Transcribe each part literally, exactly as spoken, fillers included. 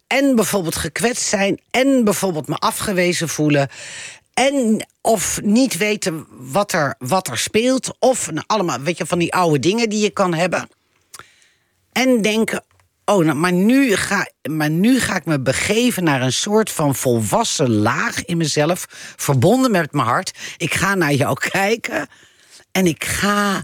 en bijvoorbeeld gekwetst zijn... en bijvoorbeeld me afgewezen voelen... en of niet weten wat er, wat er speelt... of nou, allemaal, weet je, van die oude dingen die je kan hebben... en denken... oh, nou, maar, nu ga, maar nu ga ik me begeven naar een soort van volwassen laag in mezelf... verbonden met mijn hart. Ik ga naar jou kijken en ik ga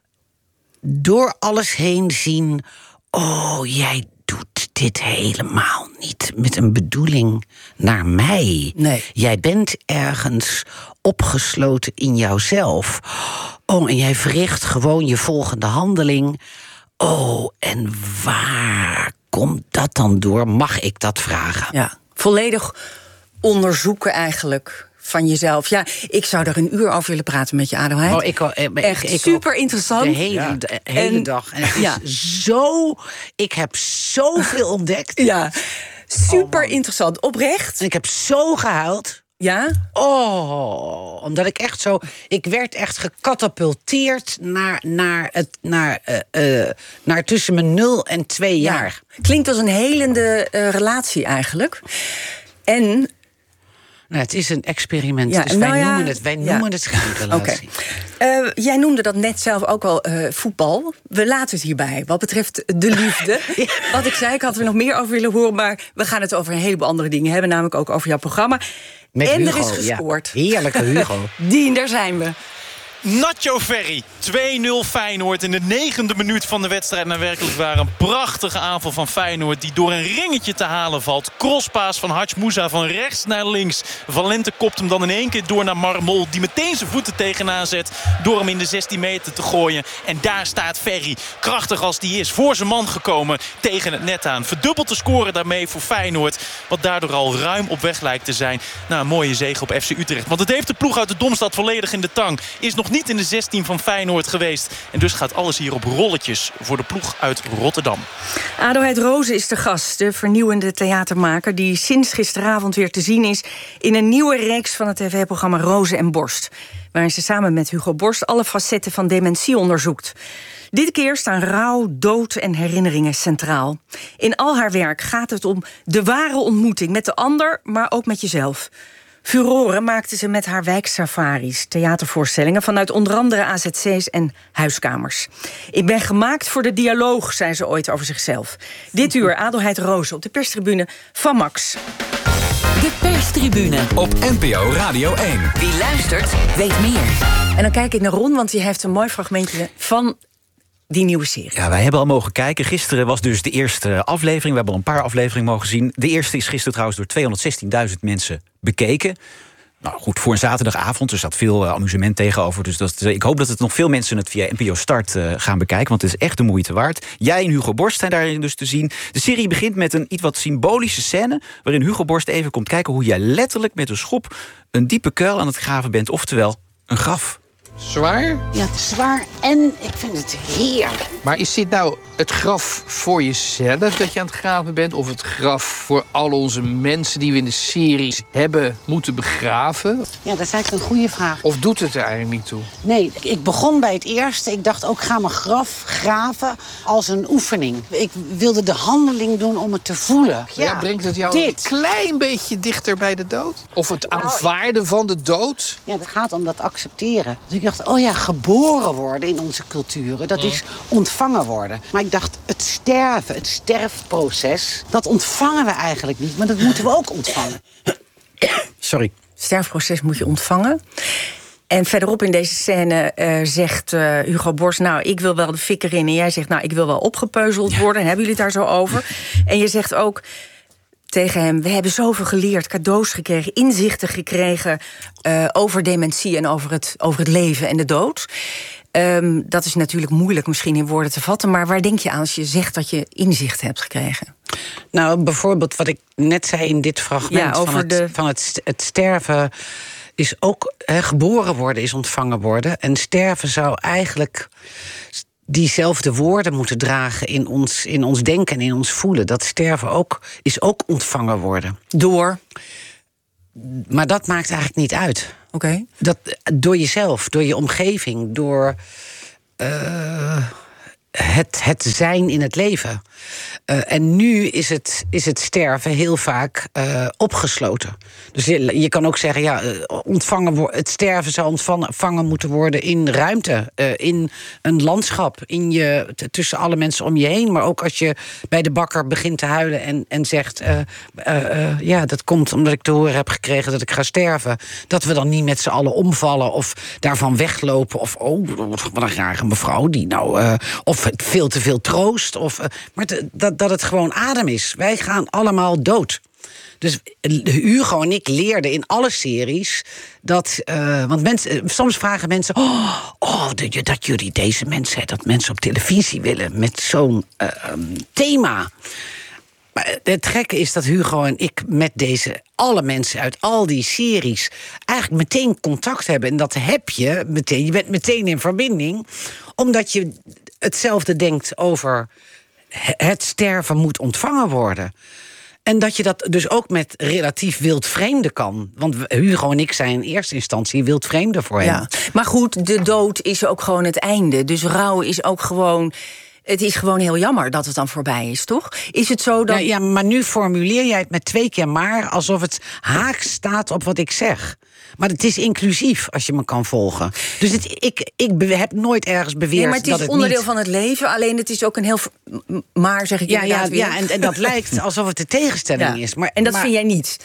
door alles heen zien... oh, jij doet dit helemaal niet met een bedoeling naar mij. Nee. Jij bent ergens opgesloten in jouzelf. Oh, en jij verricht gewoon je volgende handeling... oh, en waar komt dat dan door? Mag ik dat vragen? Ja, volledig onderzoeken eigenlijk van jezelf. Ja, ik zou er een uur over willen praten met je, Adelheid. Oh, ik, ik, Echt ik, ik super interessant. De hele, ja. de hele en, dag. En het is ja. zo... Ik heb zoveel ontdekt. Ja, super oh, interessant. Oprecht. En ik heb zo gehuild. Ja? Oh, omdat ik echt zo... Ik werd echt gecatapulteerd naar, naar, het, naar, uh, uh, naar tussen mijn nul en twee Ja. jaar. Klinkt als een helende uh, relatie eigenlijk. En... Nou, het is een experiment, Ja, dus nou wij ja, noemen het, wij noemen ja. het schijnrelatie. Okay. Uh, jij noemde dat net zelf ook al uh, voetbal. We laten het hierbij, wat betreft de liefde. Ja. Wat ik zei, ik had er nog meer over willen horen... maar we gaan het over een heleboel andere dingen hebben... namelijk ook over jouw programma. Met en Hugo, er is gescoord. Ja. Heerlijke Hugo. Dien, daar zijn we. Nacho Ferry, twee nul Feyenoord in de negende minuut van de wedstrijd. Nou, werkelijk waar een prachtige aanval van Feyenoord... die door een ringetje te halen valt. Crosspaas van Hadj Moussa van rechts naar links. Valente kopt hem dan in één keer door naar Marmol... die meteen zijn voeten tegenaan zet... door hem in de zestien meter te gooien. En daar staat Ferry, krachtig als die is... voor zijn man gekomen tegen het net aan. Verdubbelt de score daarmee voor Feyenoord... wat daardoor al ruim op weg lijkt te zijn. Nou, een mooie zege op F C Utrecht. Want het heeft de ploeg uit de Domstad volledig in de tang. Is nog niet in de zestien van Feyenoord geweest. En dus gaat alles hier op rolletjes voor de ploeg uit Rotterdam. Adelheid Rozen is de gast, de vernieuwende theatermaker... die sinds gisteravond weer te zien is... in een nieuwe reeks van het tv-programma Rozen en Borst... waarin ze samen met Hugo Borst alle facetten van dementie onderzoekt. Dit keer staan rouw, dood en herinneringen centraal. In al haar werk gaat het om de ware ontmoeting met de ander... maar ook met jezelf. Furoren maakte ze met haar wijksafaris, theatervoorstellingen... vanuit onder andere A Z C's en huiskamers. Ik ben gemaakt voor de dialoog, zei ze ooit over zichzelf. Dit uur Adelheid Rozen op de perstribune van Max. De perstribune op N P O Radio één. Wie luistert, weet meer. En dan kijk ik naar Ron, want die heeft een mooi fragmentje van... die nieuwe serie. Ja, wij hebben al mogen kijken. Gisteren was dus de eerste aflevering. We hebben al een paar afleveringen mogen zien. De eerste is gisteren trouwens door tweehonderdzestienduizend mensen bekeken. Nou goed, voor een zaterdagavond. Er staat veel uh, amusement tegenover. Dus dat, uh, ik hoop dat het nog veel mensen het via N P O Start uh, gaan bekijken. Want het is echt de moeite waard. Jij en Hugo Borst zijn daarin dus te zien. De serie begint met een iets wat symbolische scène... waarin Hugo Borst even komt kijken hoe jij letterlijk met een schop... een diepe kuil aan het graven bent. Oftewel, een graf. Zwaar? Ja, het is zwaar en ik vind het heerlijk. Maar is dit nou het graf voor jezelf dat je aan het graven bent... of het graf voor al onze mensen die we in de series hebben moeten begraven? Ja, dat is eigenlijk een goede vraag. Of doet het er eigenlijk niet toe? Nee, ik begon bij het eerste. Ik dacht ook, ga mijn graf graven als een oefening. Ik wilde de handeling doen om het te voelen. Ja, ja brengt het jou dit. een klein beetje dichter bij de dood? Of het aanvaarden van de dood? Ja, het gaat om dat accepteren. Dus ik dacht, oh ja, geboren worden in onze culturen, dat is ontvangen worden. Maar ik dacht, het sterven, het sterfproces, dat ontvangen we eigenlijk niet. Maar dat moeten we ook ontvangen. Sorry. Het sterfproces moet je ontvangen. En verderop in deze scène uh, zegt uh, Hugo Borst... nou, ik wil wel de fik erin. En jij zegt, nou, ik wil wel opgepeuzeld ja. worden. En hebben jullie het daar zo over? En je zegt ook tegen hem, we hebben zoveel geleerd, cadeaus gekregen... inzichten gekregen uh, over dementie en over het, over het leven en de dood. Um, dat is natuurlijk moeilijk misschien in woorden te vatten... maar waar denk je aan als je zegt dat je inzicht hebt gekregen? Nou, bijvoorbeeld wat ik net zei in dit fragment... Ja, over van, het, de... van het, het sterven is ook... He, geboren worden is ontvangen worden. En sterven zou eigenlijk diezelfde woorden moeten dragen... in ons, in ons denken en in ons voelen. Dat sterven ook, is ook ontvangen worden. Door? Maar dat maakt eigenlijk niet uit. Oké. Okay. Dat door jezelf, door je omgeving, door... Uh, het, het zijn in het leven. Uh, en nu is het, is het sterven heel vaak uh, opgesloten. Dus je, je kan ook zeggen, ja, ontvangen, het sterven zou ontvangen moeten worden in ruimte, uh, in een landschap, in je, t- tussen alle mensen om je heen. Maar ook als je bij de bakker begint te huilen en, en zegt, uh, uh, uh, ja, dat komt omdat ik te horen heb gekregen dat ik ga sterven. Dat we dan niet met z'n allen omvallen of daarvan weglopen. Of, oh, wat een rare mevrouw die nou, uh, of veel te veel troost. Of, uh, maar te, dat, dat het gewoon adem is. Wij gaan allemaal dood. Dus Hugo en ik leerden in alle series dat. Uh, want mensen, soms vragen mensen. Oh, oh, dat jullie deze mensen, dat mensen op televisie willen met zo'n uh, um, thema. Maar het gekke is dat Hugo en ik met deze alle mensen uit al die series eigenlijk meteen contact hebben. En dat heb je meteen. Je bent meteen in verbinding, omdat je hetzelfde denkt over het sterven moet ontvangen worden. En dat je dat dus ook met relatief wildvreemden kan. Want Hugo en ik zijn in eerste instantie wildvreemden voor hem. Ja. Maar goed, de dood is ook gewoon het einde. Dus rouw is ook gewoon. Het is gewoon heel jammer dat het dan voorbij is, toch? Is het zo dat. Ja, ja, maar nu formuleer jij het met twee keer maar alsof het haaks staat op wat ik zeg. Maar het is inclusief, als je me kan volgen. Dus het, ik, ik heb nooit ergens beweerd dat het Nee, maar het is dat het onderdeel niet... van het leven. Alleen het is ook een heel. Maar zeg ik Ja, inderdaad ja, weer. ja en, en dat lijkt alsof het de tegenstelling Ja. is. Maar, En dat maar, vind jij niet.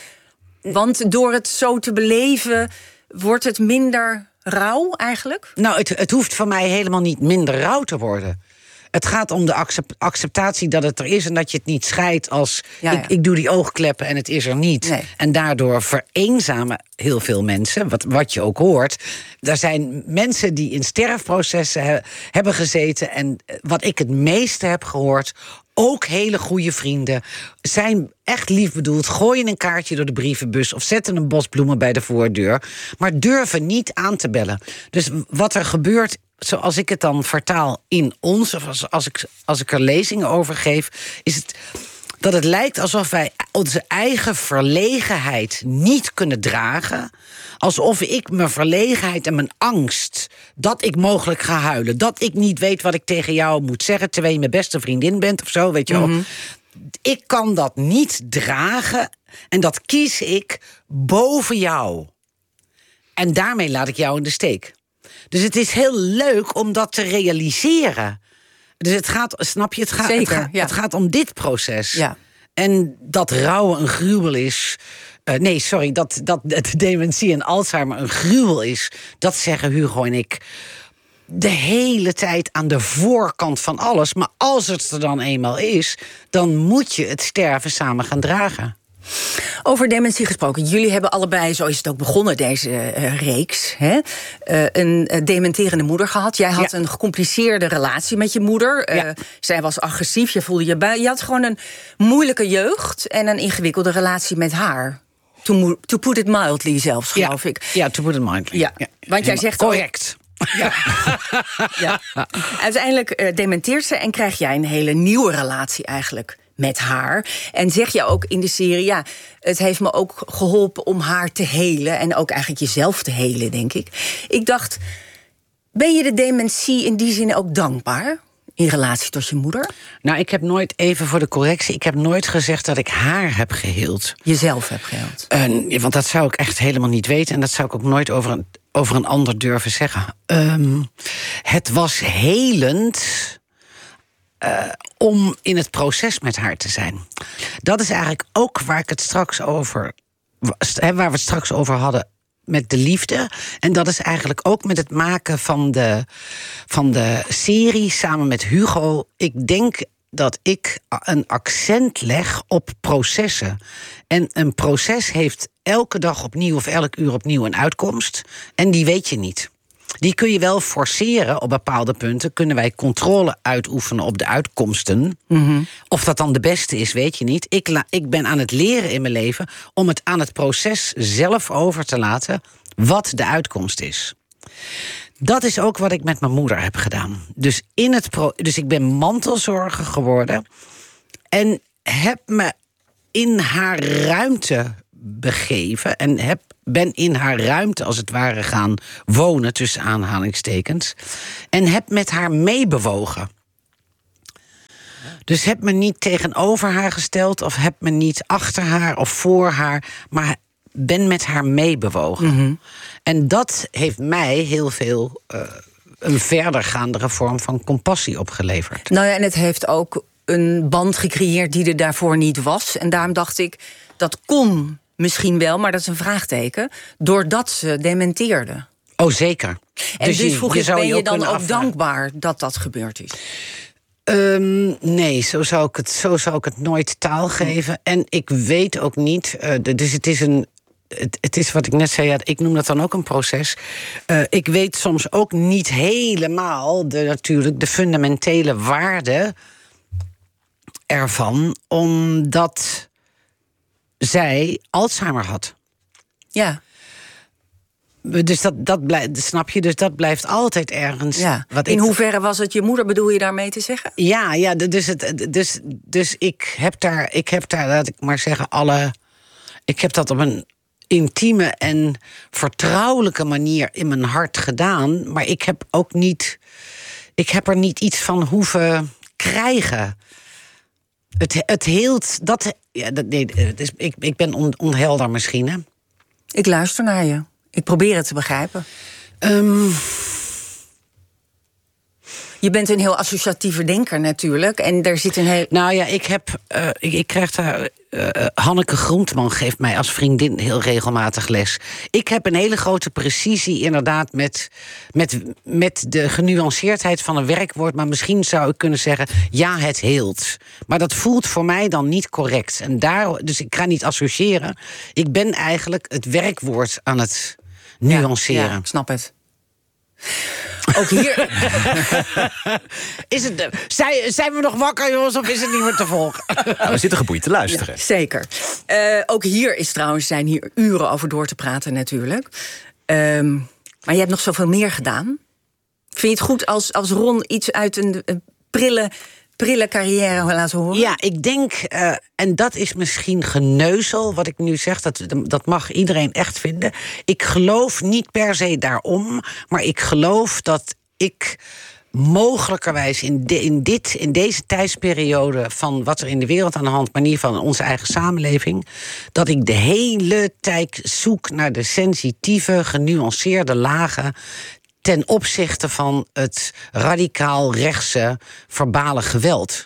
Want door het zo te beleven, wordt het minder rauw eigenlijk? Nou, het, het hoeft van mij helemaal niet minder rauw te worden. Het gaat om de accept- acceptatie dat het er is en dat je het niet scheidt als Ja, ja. Ik, ik doe die oogkleppen en het is er niet. Nee. En daardoor vereenzamen heel veel mensen, wat, wat je ook hoort. Er zijn mensen die in sterfprocessen he- hebben gezeten en wat ik het meeste heb gehoord, ook hele goede vrienden, zijn echt lief bedoeld, gooien een kaartje door de brievenbus of zetten een bos bloemen bij de voordeur, maar durven niet aan te bellen. Dus wat er gebeurt, zoals ik het dan vertaal in ons, of als, als, ik, als ik er lezingen over geef, is het dat het lijkt alsof wij onze eigen verlegenheid niet kunnen dragen. Alsof ik mijn verlegenheid en mijn angst, dat ik mogelijk ga huilen, dat ik niet weet wat ik tegen jou moet zeggen terwijl je mijn beste vriendin bent of zo, weet je wel. Mm-hmm. Ik kan dat niet dragen en dat kies ik boven jou. En daarmee laat ik jou in de steek. Dus het is heel leuk om dat te realiseren. Dus het gaat, snap je, het gaat, Zeker, het gaat, ja. het gaat om dit proces. Ja. En dat rouwen een gruwel is. Uh, nee, sorry, dat, dat, dat dementie en Alzheimer een gruwel is. Dat zeggen Hugo en ik de hele tijd aan de voorkant van alles. Maar als het er dan eenmaal is, dan moet je het sterven samen gaan dragen. Over dementie gesproken. Jullie hebben allebei, zo is het ook begonnen, deze uh, reeks, hè, uh, een uh, dementerende moeder gehad. Jij had ja. een gecompliceerde relatie met je moeder. Uh, ja. Zij was agressief, je voelde je bij. Je had gewoon een moeilijke jeugd en een ingewikkelde relatie met haar. To, mo- to put it mildly zelfs, geloof ja. ik. Ja, to put it mildly. Ja. Ja. Want jij zegt correct. Ook, ja. ja. Uiteindelijk uh, dementeert ze en krijg jij een hele nieuwe relatie eigenlijk met haar. En zeg je ook in de serie, ja, het heeft me ook geholpen om haar te helen en ook eigenlijk jezelf te helen, denk ik. Ik dacht, ben je de dementie in die zin ook dankbaar in relatie tot je moeder? Nou, ik heb nooit, even voor de correctie, ik heb nooit gezegd dat ik haar heb geheeld. Jezelf heb geheeld. Uh, want dat zou ik echt helemaal niet weten en dat zou ik ook nooit over een, over een ander durven zeggen. Um, het was helend Uh, om in het proces met haar te zijn. Dat is eigenlijk ook waar ik het straks over, waar we het straks over hadden met de liefde. En dat is eigenlijk ook met het maken van de, van de serie samen met Hugo. Ik denk dat ik een accent leg op processen. En een proces heeft elke dag opnieuw of elk uur opnieuw een uitkomst. En die weet je niet. Die kun je wel forceren op bepaalde punten. Kunnen wij controle uitoefenen op de uitkomsten. Mm-hmm. Of dat dan de beste is, weet je niet. Ik, la- ik ben aan het leren in mijn leven om het aan het proces zelf over te laten wat de uitkomst is. Dat is ook wat ik met mijn moeder heb gedaan. Dus, in het pro- dus ik ben mantelzorger geworden en heb me in haar ruimte begeven en heb, ben in haar ruimte als het ware gaan wonen, tussen aanhalingstekens, en heb met haar meebewogen. Dus heb me niet tegenover haar gesteld, of heb me niet achter haar of voor haar, maar ben met haar meebewogen. Mm-hmm. En dat heeft mij heel veel uh, een verdergaandere vorm van compassie opgeleverd. Nou ja, en het heeft ook een band gecreëerd die er daarvoor niet was. En daarom dacht ik, dat kon misschien wel, maar dat is een vraagteken, doordat ze dementeerde. Oh, zeker. En dus, dus vroeg je, ik, ben je, je dan ook afvragen. dankbaar dat dat gebeurd is? Um, nee, zo zou, ik het, zo zou ik het nooit taal geven. En ik weet ook niet, uh, dus het is een... Het, het is wat ik net zei, ja, ik noem dat dan ook een proces. Uh, ik weet soms ook niet helemaal de, natuurlijk de fundamentele waarde ervan, omdat zij Alzheimer had. Ja. Dus dat, dat blijft, snap je, dus dat blijft altijd ergens. Ja. Wat In ik, hoeverre was het je moeder, bedoel je daarmee te zeggen? Ja, ja dus, het, dus, dus ik heb daar, ik heb daar, laat ik maar zeggen, alle. Ik heb dat op een intieme en vertrouwelijke manier in mijn hart gedaan. Maar ik heb ook niet. Ik heb er niet iets van hoeven krijgen. Het, het heelt. Dat, ja, dat, nee, het is, ik, ik ben on, onhelder misschien, hè? Ik luister naar je. Ik probeer het te begrijpen. Um... Je bent een heel associatieve denker natuurlijk. En daar zit een heel... Nou ja, ik heb... Uh, ik, ik krijg daar... Uh, Hanneke Groentman geeft mij als vriendin heel regelmatig les. Ik heb een hele grote precisie inderdaad met, met, met de genuanceerdheid van een werkwoord. Maar misschien zou ik kunnen zeggen, ja, het heelt. Maar dat voelt voor mij dan niet correct. En daar, dus ik ga niet associëren. Ik ben eigenlijk het werkwoord aan het nuanceren. Ja, ja, ik snap het. Ook hier. Is het, zijn, zijn we nog wakker, jongens, of is het niet meer te volgen? Nou, we zitten geboeid te luisteren. Ja, zeker. Uh, ook hier is trouwens, zijn hier uren over door te praten natuurlijk. Um, maar je hebt nog zoveel meer gedaan. Vind je het goed als, als Ron iets uit een, een prille, prille carrière laten horen? Ja, ik denk, uh, en dat is misschien geneuzel, wat ik nu zeg, dat, dat mag iedereen echt vinden. Ik geloof niet per se daarom, maar ik geloof dat ik mogelijkerwijs in, de, in, dit, in deze tijdsperiode van wat er in de wereld aan de hand, maar in ieder geval in onze eigen samenleving, dat ik de hele tijd zoek naar de sensitieve, genuanceerde lagen ten opzichte van het radicaal rechtse verbale geweld.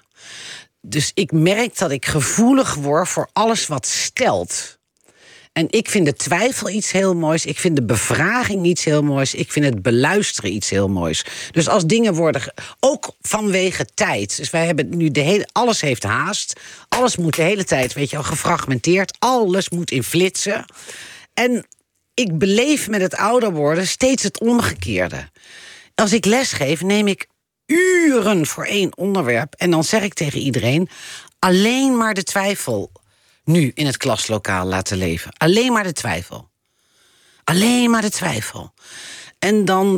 Dus ik merk dat ik gevoelig word voor alles wat stelt. En ik vind de twijfel iets heel moois. Ik vind de bevraging iets heel moois. Ik vind het beluisteren iets heel moois. Dus als dingen worden, ook vanwege tijd. Dus wij hebben nu de hele, alles heeft haast. Alles moet de hele tijd, weet je wel, gefragmenteerd. Alles moet in flitsen. En ik beleef met het ouder worden steeds het omgekeerde. Als ik lesgeef, neem ik uren voor één onderwerp. En dan zeg ik tegen iedereen, alleen maar de twijfel nu in het klaslokaal laten leven. Alleen maar de twijfel. Alleen maar de twijfel. En dan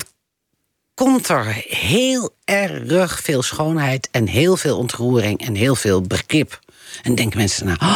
komt er heel erg veel schoonheid en heel veel ontroering en heel veel begrip. En denken mensen nou,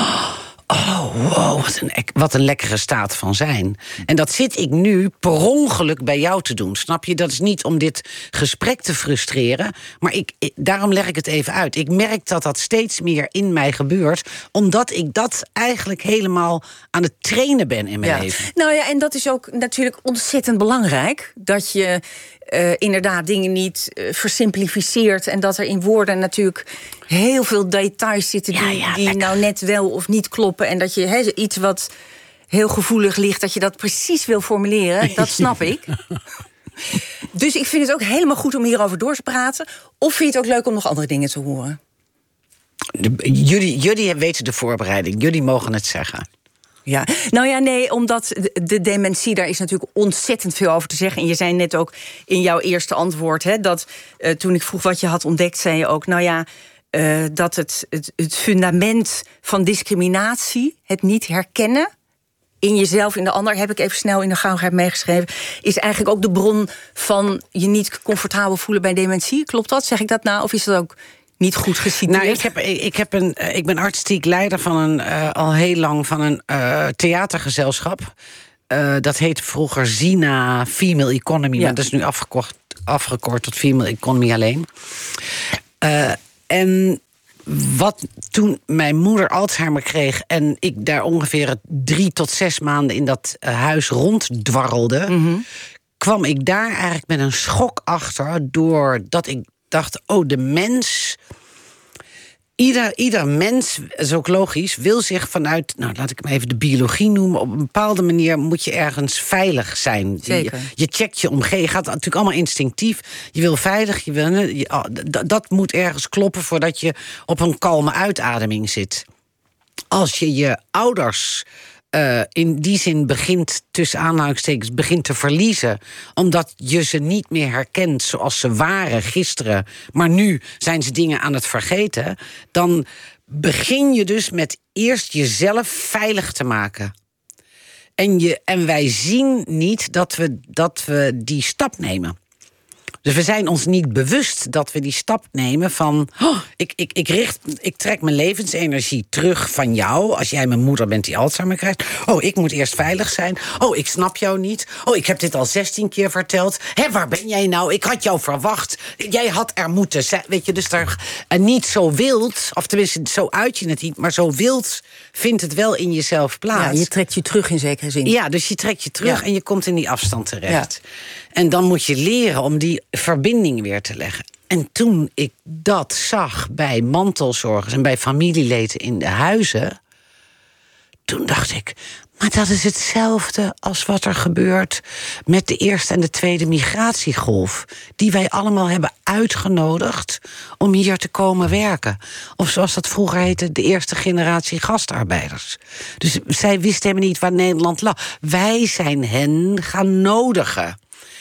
oh, wow, wat een, wat een lekkere staat van zijn. En dat zit ik nu per ongeluk bij jou te doen. Snap je? Dat is niet om dit gesprek te frustreren. Maar ik, ik, daarom leg ik het even uit. Ik merk dat dat steeds meer in mij gebeurt. Omdat ik dat eigenlijk helemaal aan het trainen ben in mijn ja. leven. Nou ja, en dat is ook natuurlijk ontzettend belangrijk. Dat je uh, inderdaad dingen niet uh, versimplificeert. En dat er in woorden natuurlijk heel veel details zitten die, ja, ja, die nou net wel of niet kloppen. En dat je he, iets wat heel gevoelig ligt, dat je dat precies wil formuleren. Dat snap ik. Dus ik vind het ook helemaal goed om hierover door te praten. Of vind je het ook leuk om nog andere dingen te horen? De, jullie, jullie weten de voorbereiding. Jullie mogen het zeggen. Ja, nou ja, nee, omdat de, de dementie, daar is natuurlijk ontzettend veel over te zeggen. En je zei net ook in jouw eerste antwoord, hè, dat uh, toen ik vroeg wat je had ontdekt, zei je ook, nou ja, Uh, dat het, het, het fundament van discriminatie, het niet herkennen in jezelf, in de ander, heb ik even snel in de gauwheid meegeschreven, is eigenlijk ook de bron van je niet comfortabel voelen bij dementie. Klopt dat? Zeg ik dat nou? Of is dat ook niet goed geciteerd? Nou, ik, heb, ik, heb een, ik ben artistiek leider van een, uh, al heel lang van een uh, theatergezelschap. Uh, dat heette vroeger Zina Female Economy, ja. Maar dat is nu afgekort, afgekort tot Female Economy alleen. Uh, En wat toen mijn moeder Alzheimer kreeg en ik daar ongeveer drie tot zes maanden in dat uh, huis ronddwarrelde, mm-hmm. kwam ik daar eigenlijk met een schok achter, doordat ik dacht, oh, de mens. Ieder, ieder mens, dat is ook logisch, wil zich vanuit, nou laat ik hem even de biologie noemen, op een bepaalde manier moet je ergens veilig zijn. Zeker. Je, je checkt je omgeving, je gaat natuurlijk allemaal instinctief. Je wil veilig, je wil, je, oh, d- dat moet ergens kloppen voordat je op een kalme uitademing zit. Als je je ouders Uh, in die zin begint, tussen aanhalingstekens, begint te verliezen, omdat je ze niet meer herkent zoals ze waren gisteren, maar nu zijn ze dingen aan het vergeten, dan begin je dus met eerst jezelf veilig te maken. En, je, en wij zien niet dat we, dat we die stap nemen. Dus we zijn ons niet bewust dat we die stap nemen van, oh, ik, ik, ik, richt, ik trek mijn levensenergie terug van jou. Als jij mijn moeder bent die Alzheimer krijgt. Oh, ik moet eerst veilig zijn. Oh, ik snap jou niet. Oh, ik heb dit al zestien keer verteld. Hé, waar ben jij nou? Ik had jou verwacht. Jij had er moeten zijn. Weet je, dus daar en niet zo wild, of tenminste, zo uit je het niet, maar zo wild vindt het wel in jezelf plaats. Ja, je trekt je terug in zekere zin. Ja, dus je trekt je terug ja. en je komt in die afstand terecht. Ja. En dan moet je leren om die verbinding weer te leggen. En toen ik dat zag bij mantelzorgers en bij familieleden in de huizen, toen dacht ik, maar dat is hetzelfde als wat er gebeurt met de eerste en de tweede migratiegolf, die wij allemaal hebben uitgenodigd om hier te komen werken. Of zoals dat vroeger heette, de eerste generatie gastarbeiders. Dus zij wisten helemaal niet waar Nederland lag. Wij zijn hen gaan nodigen.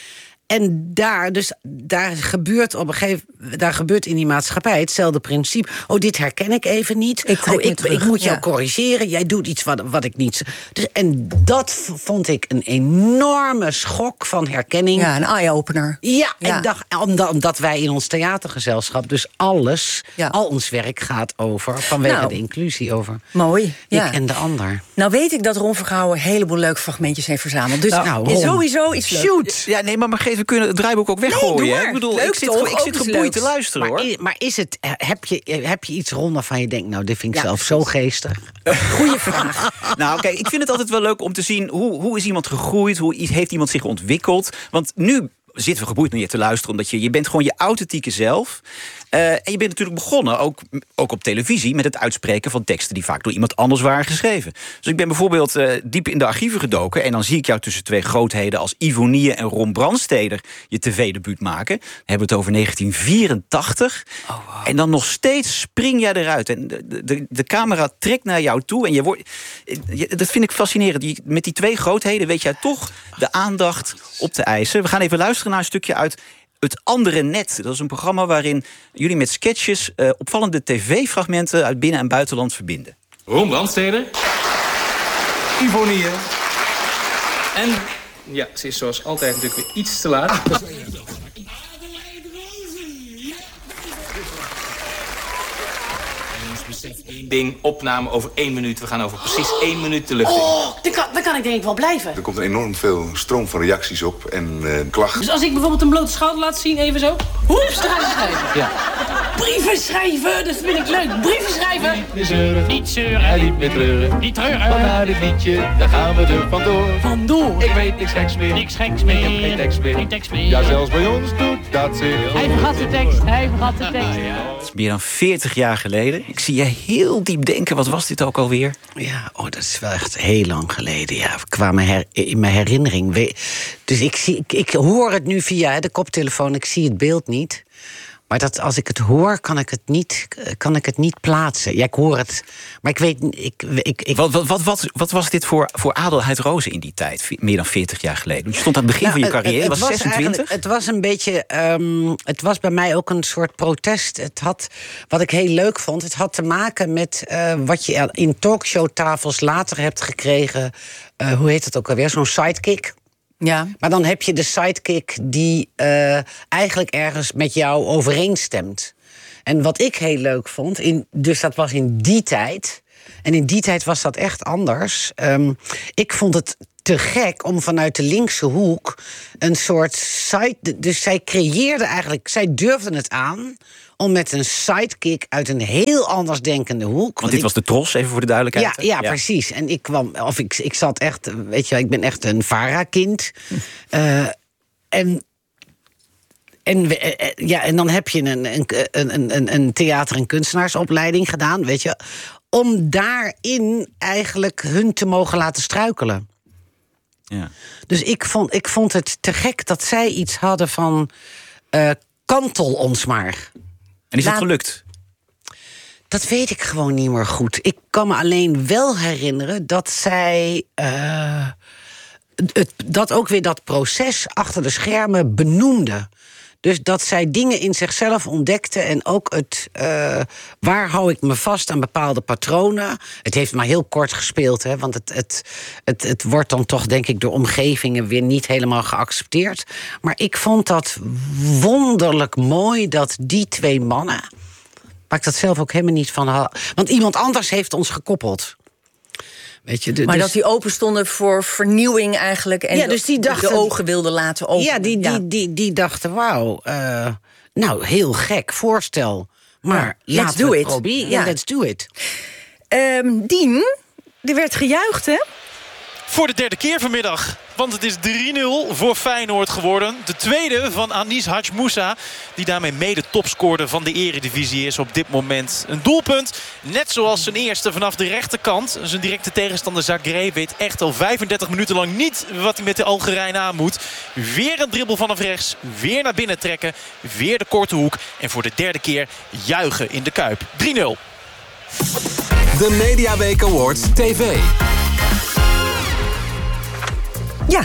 En daar, dus daar gebeurt op een gegeven daar gebeurt in die maatschappij hetzelfde principe. Oh, dit herken ik even niet. Ik, oh, ik, ik moet jou ja. corrigeren. Jij doet iets wat, wat ik niet. Dus, en dat vond ik een enorme schok van herkenning. Ja, een eye-opener. Ja, ja. En dacht, omdat, omdat wij in ons theatergezelschap dus alles, ja. al ons werk gaat over, vanwege nou, de inclusie over. Mooi. Ja. Ik en de ander. Nou weet ik dat Ron Vergouwen een heleboel leuke fragmentjes heeft verzameld. Dus nou, is sowieso iets leuks. Shoot! Ja, nee, maar Margreet, we kunnen het draaiboek ook weggooien. Nee, hè? Ik bedoel, leuk ik zit, toch? ik zit Ook geboeid iets te luisteren, Maar, hoor. is, maar is het, heb, je, heb je iets rond waarvan je denkt, nou, dit vind ik Ja, zelf precies. zo geestig? Goeie vraag. Nou, kijk, ik vind het altijd wel leuk om te zien hoe, hoe is iemand gegroeid, hoe heeft iemand zich ontwikkeld. Want nu zitten we geboeid naar je te luisteren, omdat je, je bent gewoon je authentieke zelf. Uh, en je bent natuurlijk begonnen, ook, ook op televisie, met het uitspreken van teksten die vaak door iemand anders waren geschreven. Dus ik ben bijvoorbeeld uh, diep in de archieven gedoken en dan zie ik jou tussen twee grootheden als Ivonie en Ron Brandsteder je tv-debuut maken. Dan hebben we het over negentien vierentachtig. Oh, wow. En dan nog steeds spring jij eruit. En de, de, de camera trekt naar jou toe en je wordt. Je, dat vind ik fascinerend. Die, met die twee grootheden weet jij toch de aandacht op te eisen. We gaan even luisteren naar een stukje uit Het Andere Net. Dat is een programma waarin jullie met sketches uh, opvallende tv-fragmenten uit binnen- en buitenland verbinden. Ron Brandsteder. Ivonie. En ja, ze is zoals altijd natuurlijk weer iets te laat. Ding, opname over één minuut. We gaan over precies één minuut de lucht in. Oh, dan kan, dan kan ik denk ik wel blijven. Er komt enorm veel stroom van reacties op en uh, klachten. Dus als ik bijvoorbeeld een blote schouder laat zien, even zo. Hoeps, eruit schrijven. Ja. Brieven schrijven, dat vind ik leuk. Brieven schrijven. Niet meer zeuren, niet zeuren en niet meer treuren. Niet treuren. Want na dit liedje, daar gaan we er vandoor. Vandoor. Ik weet niks geks meer. Niks geks meer. Ik heb geen tekst meer. Geen tekst meer. Ja, zelfs bij ons doet dat zich. Hij vergat de tekst, hij vergat de tekst. Dat is meer dan veertig jaar geleden. Ik zie je heel diep denken, wat was dit ook alweer? Ja, oh, dat is wel echt heel lang geleden. Ja, qua mijn her, in mijn herinnering. Dus ik, zie, ik, ik hoor het nu via de koptelefoon, ik zie het beeld niet. Maar dat, als ik het hoor, kan ik het niet, kan ik het niet plaatsen. Ja, ik hoor het, maar ik weet... Ik, ik, ik... Wat, wat, wat, wat was dit voor, voor Adelheid Rozen in die tijd? Meer dan veertig jaar geleden. Je stond aan het begin nou, van je carrière, het, het was zesentwintig. Het was een beetje... Um, het was bij mij ook een soort protest. Het had, wat ik heel leuk vond, het had te maken met uh, wat je in talkshowtafels later hebt gekregen. Uh, hoe heet het ook alweer? Zo'n sidekick. Ja. Maar dan heb je de sidekick die uh, eigenlijk ergens met jou overeenstemt. En wat ik heel leuk vond, in, dus dat was in die tijd. En in die tijd was dat echt anders. Um, ik vond het te gek om vanuit de linkse hoek een soort side... Dus zij creëerde eigenlijk, zij durfden het aan om met een sidekick uit een heel anders denkende hoek. Want dit was de Tros, even voor de duidelijkheid. Ja, ja, ja, precies. En ik kwam, of ik, ik zat echt, weet je, ik ben echt een VARA-kind. Uh, en. En, ja, en dan heb je een, een, een, een, een theater- en kunstenaarsopleiding gedaan, weet je, om daarin eigenlijk hun te mogen laten struikelen. Ja. Dus ik vond, ik vond het te gek dat zij iets hadden van uh, kantel ons maar. En is het gelukt? Dat weet ik gewoon niet meer goed. Ik kan me alleen wel herinneren dat zij uh, het, dat ook weer dat proces achter de schermen benoemde. Dus dat zij dingen in zichzelf ontdekte en ook het uh, waar hou ik me vast aan bepaalde patronen. Het heeft maar heel kort gespeeld, hè, want het, het, het, het wordt dan toch, denk ik, door omgevingen weer niet helemaal geaccepteerd. Maar ik vond dat wonderlijk mooi dat die twee mannen, waar ik dat zelf ook helemaal niet van had, want iemand anders heeft ons gekoppeld. Weet je, de, maar dus, dat die open stonden voor vernieuwing eigenlijk. En ja, dus die dachten, de ogen wilden laten openen. Ja, die, die, die, die dachten, wauw, uh, nou, heel gek voorstel. Maar ja, laten we het proberen. Ja, let's do it. Um, Dien, er werd gejuicht, hè? Voor de derde keer vanmiddag. Want het is drie nul voor Feyenoord geworden. De tweede van Anis Hadjmoussa. Die daarmee mede topscorer van de eredivisie is op dit moment. Een doelpunt. Net zoals zijn eerste vanaf de rechterkant. Zijn directe tegenstander Zagreb weet echt al vijfendertig minuten lang niet wat hij met de Algerijn aan moet. Weer een dribbel vanaf rechts. Weer naar binnen trekken. Weer de korte hoek. En voor de derde keer juichen in de Kuip. drie nul. De Mediaweek Awards T V. Ja.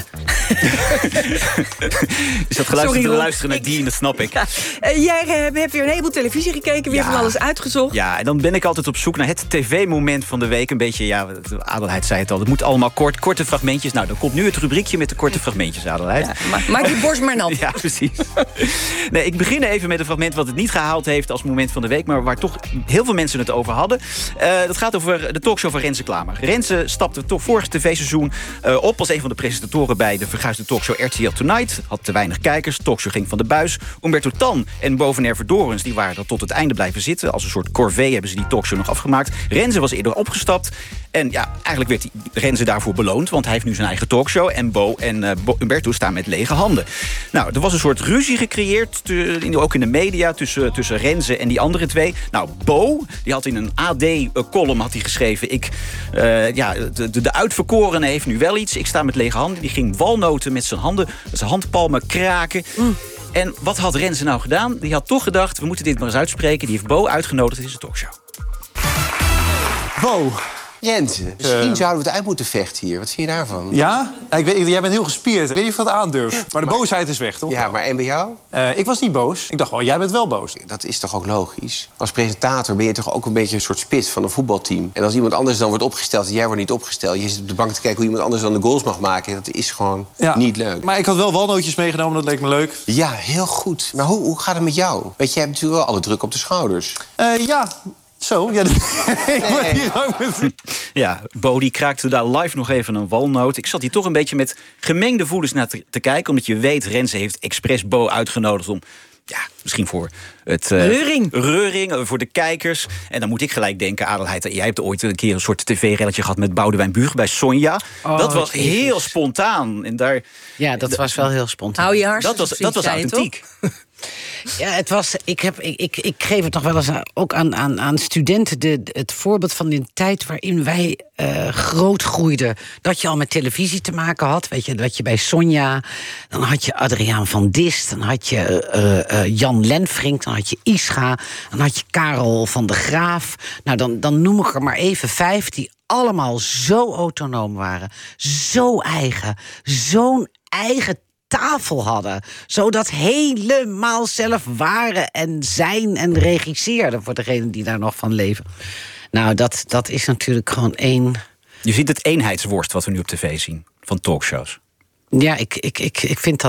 Is dat geluisterd te luisteren naar die, dat snap ik. Ja. Uh, jij uh, hebt weer een heleboel televisie gekeken, weer ja. van alles uitgezocht. Ja, en dan ben ik altijd op zoek naar het tv-moment van de week. Een beetje, ja, Adelheid zei het al, het moet allemaal kort, korte fragmentjes. Nou, dan komt nu het rubriekje met de korte fragmentjes, Adelheid. Ja, ma maak je borst maar nat. Ja, precies. Nee, ik begin even met een fragment wat het niet gehaald heeft als moment van de week, maar waar toch heel veel mensen het over hadden. Uh, dat gaat over de talkshow van Renze Klamer. Renze stapte toch vorig tv-seizoen uh, op als een van de presentatoren bij de verguisde talkshow R T L Tonight. Had te weinig kijkers, talkshow ging van de buis. Umberto Tan en Bovener Verdorens die waren er tot het einde blijven zitten. Als een soort corvée hebben ze die talkshow nog afgemaakt. Renze was eerder opgestapt. En ja, eigenlijk werd die Renze daarvoor beloond, want hij heeft nu zijn eigen talkshow. En Bo en uh, Bo Umberto staan met lege handen. Nou, er was een soort ruzie gecreëerd, te, ook in de media, tussen, tussen Renze en die andere twee. Nou, Bo, die had in een A D-column had hij geschreven, ik, uh, ja, de, de, de uitverkorene heeft nu wel iets. Ik sta met lege handen. Die ging walnoten met zijn handen, zijn handpalmen kraken. Mm. En wat had Renze nou gedaan? Die had toch gedacht, we moeten dit maar eens uitspreken. Die heeft Bo uitgenodigd in zijn talkshow. Bo, Renze, misschien uh, zouden we het uit moeten vechten hier. Wat vind je daarvan? Ja? Ik weet, jij bent heel gespierd. Ik weet niet of je dat aandurft. Maar de maar, boosheid is weg, toch? Ja, maar en bij jou? Uh, ik was niet boos. Ik dacht wel, jij bent wel boos. Dat is toch ook logisch? Als presentator ben je toch ook een beetje een soort spits van een voetbalteam. En als iemand anders dan wordt opgesteld en jij wordt niet opgesteld, je zit op de bank te kijken hoe iemand anders dan de goals mag maken. Dat is gewoon ja. niet leuk. Maar ik had wel walnootjes meegenomen, dat leek me leuk. Ja, heel goed. Maar hoe, hoe gaat het met jou? Weet je, je hebt natuurlijk wel alle druk op de schouders. Uh, ja... Zo, ja, ik word hier ook met... Ja, Bo die kraakte daar live nog even een walnoot. Ik zat hier toch een beetje met gemengde voelens naar te, te kijken, omdat je weet, Renze heeft expres Bo uitgenodigd om, ja, misschien voor het... Uh, reuring. Reuring, uh, voor de kijkers. En dan moet ik gelijk denken, Adelheid, jij hebt ooit een keer een soort tv-relletje gehad met Boudewijn Buug bij Sonja. Oh, dat was Jesus. heel spontaan. En daar, ja, dat was wel heel spontaan. Hou je hart. Dat was, dat was authentiek. Ja, het was. Ik, heb, ik, ik, ik geef het nog wel eens ook aan, aan, aan studenten. De, het voorbeeld van die tijd waarin wij uh, groot groeiden. Dat je al met televisie te maken had. Weet je, dat je bij Sonja. Dan had je Adriaan van Dis. Dan had je uh, uh, Jan Lenfrink. Dan had je Ischa. Dan had je Karel van de Graaf. Nou, dan, dan noem ik er maar even vijf die allemaal zo autonoom waren. Zo eigen. Zo'n eigen tafel hadden. Zodat helemaal zelf waren en zijn en regisseerden voor degenen die daar nog van leven. Nou, dat, dat is natuurlijk gewoon één... Je ziet het eenheidsworst wat we nu op tv zien van talkshows. Ja, ik, ik, ik, ik vind dat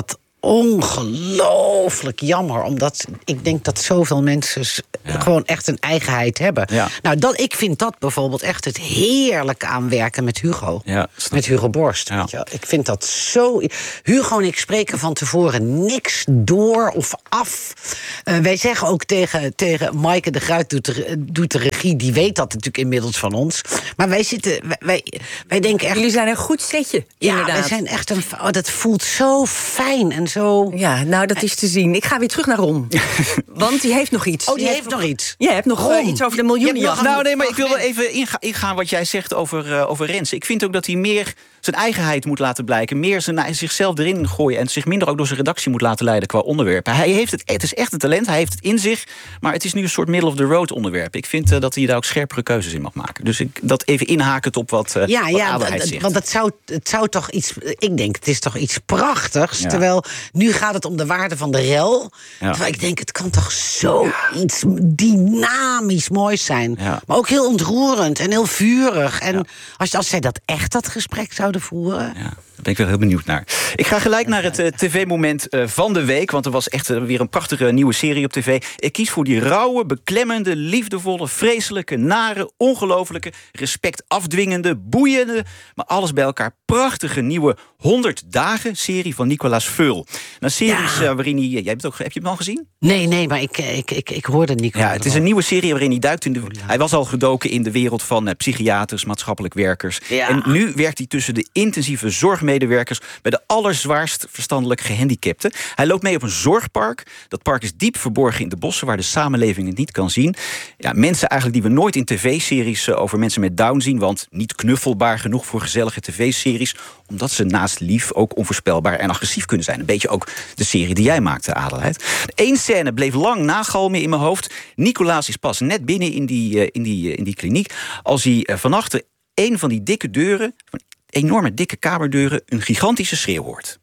ongelooflijk jammer. Omdat ik denk dat zoveel mensen ja. gewoon echt een eigenheid hebben. Ja. Nou, dat, ik vind dat bijvoorbeeld echt het heerlijke aan werken met Hugo. Ja, met Hugo Borst. Ja. Weet je? Ik vind dat zo... Hugo en ik spreken van tevoren niks door of af. Uh, wij zeggen ook tegen, tegen Maaike de Gruit, doet de, doet de regie, die weet dat natuurlijk inmiddels van ons. Maar wij zitten... Wij, wij, wij denken echt... Jullie zijn een goed setje, ja, inderdaad. wij zijn echt een... Oh, dat voelt zo fijn en zo... Ja, nou, dat is te zien. Ik ga weer terug naar Ron. Want die heeft nog iets. Oh, die, die heeft, heeft nog iets. Jij hebt nog uh, iets over de miljoenen. Nou, nee, maar ik wil wel even inga- ingaan wat jij zegt over, uh, over Rens. Ik vind ook dat hij meer zijn eigenheid moet laten blijken. Meer zijn, zichzelf erin gooien. En zich minder ook door zijn redactie moet laten leiden qua onderwerpen. Hij heeft het, het is echt een talent. Hij heeft het in zich. Maar het is nu een soort middle of the road onderwerp. Ik vind uh, dat hij daar ook scherpere keuzes in mag maken. Dus ik, dat even inhakend op wat, uh, ja, wat ja, Adelheid d- d- zegt. Want het zou, het zou toch iets... Ik denk, het is toch iets prachtigs. Ja. Terwijl, nu gaat het om de waarde van de rel. Ja. Terwijl ik denk, het kan toch zo ja. iets dynamisch moois zijn. Ja. Maar ook heel ontroerend en heel vurig. En ja. als, als zij dat echt dat gesprek zouden voeren... Ja. Daar ben ik wel heel benieuwd naar. Ik ga gelijk naar het uh, tv-moment uh, van de week. Want er was echt uh, weer een prachtige nieuwe serie op tv. Ik kies voor die rauwe, beklemmende, liefdevolle, vreselijke, nare, ongelofelijke, respectafdwingende, boeiende, maar alles bij elkaar prachtige nieuwe honderd dagen serie van Nicolaas Veul. Een series ja. uh, waarin hij... Jij hebt het ook, heb je hem al gezien? Nee, nee, maar ik, ik, ik, ik hoorde Nicolaas. Ja, het is een nieuwe serie waarin hij duikt in de... Hij was al gedoken in de wereld van uh, psychiaters, maatschappelijk werkers. Ja. En nu werkt hij tussen de intensieve zorgmedewerkers bij de allerzwaarst verstandelijk gehandicapten. Hij loopt mee op een zorgpark. Dat park is diep verborgen in de bossen waar de samenleving het niet kan zien. Ja, mensen eigenlijk die we nooit in tv-series uh, over mensen met Down zien, want niet knuffelbaar genoeg voor gezellige tv-series, omdat ze naast lief ook onvoorspelbaar en agressief kunnen zijn. Een beetje ook de serie die jij maakte, Adelheid. Eén scène bleef lang nagalmen in mijn hoofd. Nicolaas is pas net binnen in die, uh, in die, uh, in die kliniek als hij uh, van achter een van die dikke deuren, van enorme dikke kamerdeuren, een gigantische schreeuw hoort.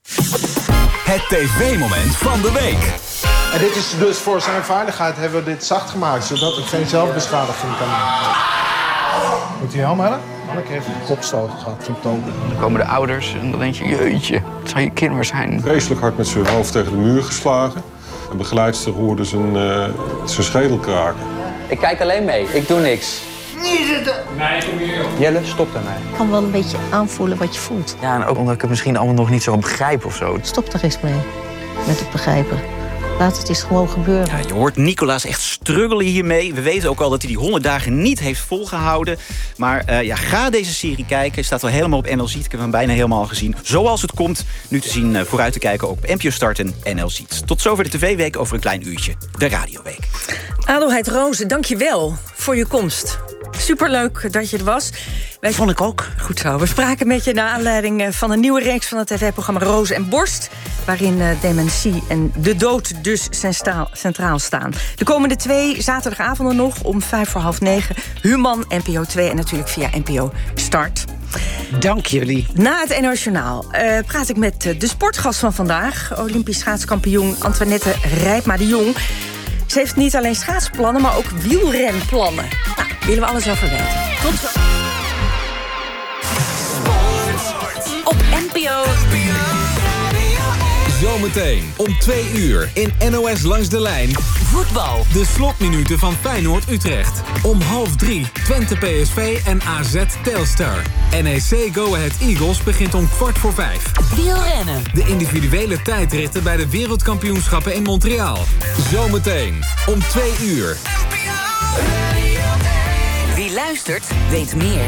Het tv-moment van de week. En dit is dus voor zijn veiligheid hebben we dit zacht gemaakt, zodat het geen zelfbeschadiging kan maken. Moet hij helm hebben? Ik heb een kopstoot gehad toen toon. Dan komen de ouders en dan denk je, jeetje, het zou je kind maar zijn. Vreselijk hard met zijn hoofd tegen de muur geslagen. Een begeleidster hoorde zijn, uh, zijn schedel kraken. Ik kijk alleen mee, ik doe niks. Niet zitten! Nee, kom hier. Jelle, stop daarmee. Ik kan wel een beetje aanvoelen wat je voelt. Ja, en ook omdat ik het misschien allemaal nog niet zo begrijp of zo. Stop er eens mee, met het begrijpen. Laat het eens gewoon gebeuren. Ja, je hoort Nicolaas echt struggelen hiermee. We weten ook al dat hij die honderd dagen niet heeft volgehouden. Maar uh, ja, ga deze serie kijken. Het staat al helemaal op N L Ziet. Ik heb hem bijna helemaal gezien. Zoals het komt, nu te zien, uh, vooruit te kijken ook op N P O Start en N L Ziet. Tot zover de tv-week over een klein uurtje. De Radioweek. Adelheid Rozen, dank je wel voor je komst. Superleuk dat je er was. Wij vond ik ook. Goed zo. We spraken met je naar aanleiding van een nieuwe reeks van het tv-programma Rozen en Borst, waarin uh, dementie en de dood dus centraal staan. De komende twee zaterdagavonden nog om vijf voor half negen. Human, N P O twee en natuurlijk via N P O Start. Dank jullie. Na het N O S Journaal uh, praat ik met uh, de sportgast van vandaag, Olympisch schaatskampioen Antoinette Rijpma de Jong. Ze heeft niet alleen schaatsplannen, maar ook wielrenplannen. Nou, willen we alles over weten. Tot zo. Op N P O. Zometeen om twee uur in N O S Langs de Lijn. Voetbal. De slotminuten van Feyenoord-Utrecht. Om half drie Twente P S V en A Z Telstar. N E C Go Ahead Eagles begint om kwart voor vijf. Wielrennen. De individuele tijdritten bij de wereldkampioenschappen in Montreal. Zometeen om twee uur. Wie luistert, weet meer.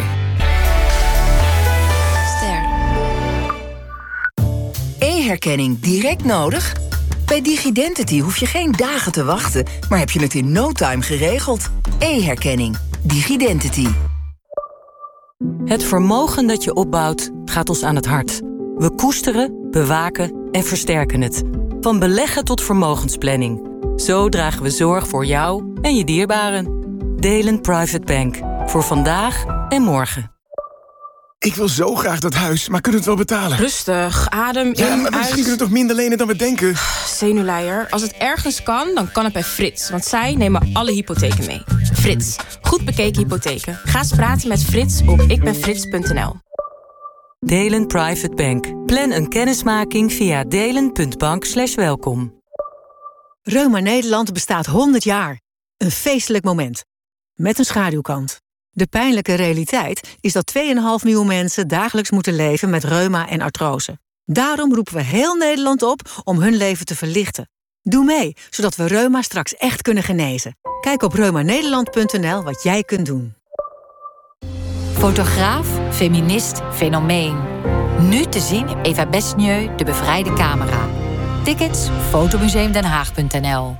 E-herkenning direct nodig? Bij Digidentity hoef je geen dagen te wachten, maar heb je het in no time geregeld. E-herkenning. Digidentity. Het vermogen dat je opbouwt gaat ons aan het hart. We koesteren, bewaken en versterken het. Van beleggen tot vermogensplanning. Zo dragen we zorg voor jou en je dierbaren. Delen Private Bank. Voor vandaag en morgen. Ik wil zo graag dat huis, maar kunnen we het wel betalen? Rustig, adem in, ja, maar misschien uit. kunnen we toch minder lenen dan we denken? Zenuwleier, als het ergens kan, dan kan het bij Frits. Want zij nemen alle hypotheken mee. Frits, goed bekeken hypotheken. Ga eens praten met Frits op ikbenfrits punt n l. Delen Private Bank. Plan een kennismaking via delen punt bank slash welkom. Reuma Nederland bestaat honderd jaar. Een feestelijk moment. Met een schaduwkant. De pijnlijke realiteit is dat twee komma vijf miljoen mensen dagelijks moeten leven met reuma en artrose. Daarom roepen we heel Nederland op om hun leven te verlichten. Doe mee, zodat we reuma straks echt kunnen genezen. Kijk op reuma nederland punt n l wat jij kunt doen. Fotograaf, feminist, fenomeen. Nu te zien in Eva Besnieu, De Bevrijde Camera. Tickets, fotomuseumdenhaag punt n l.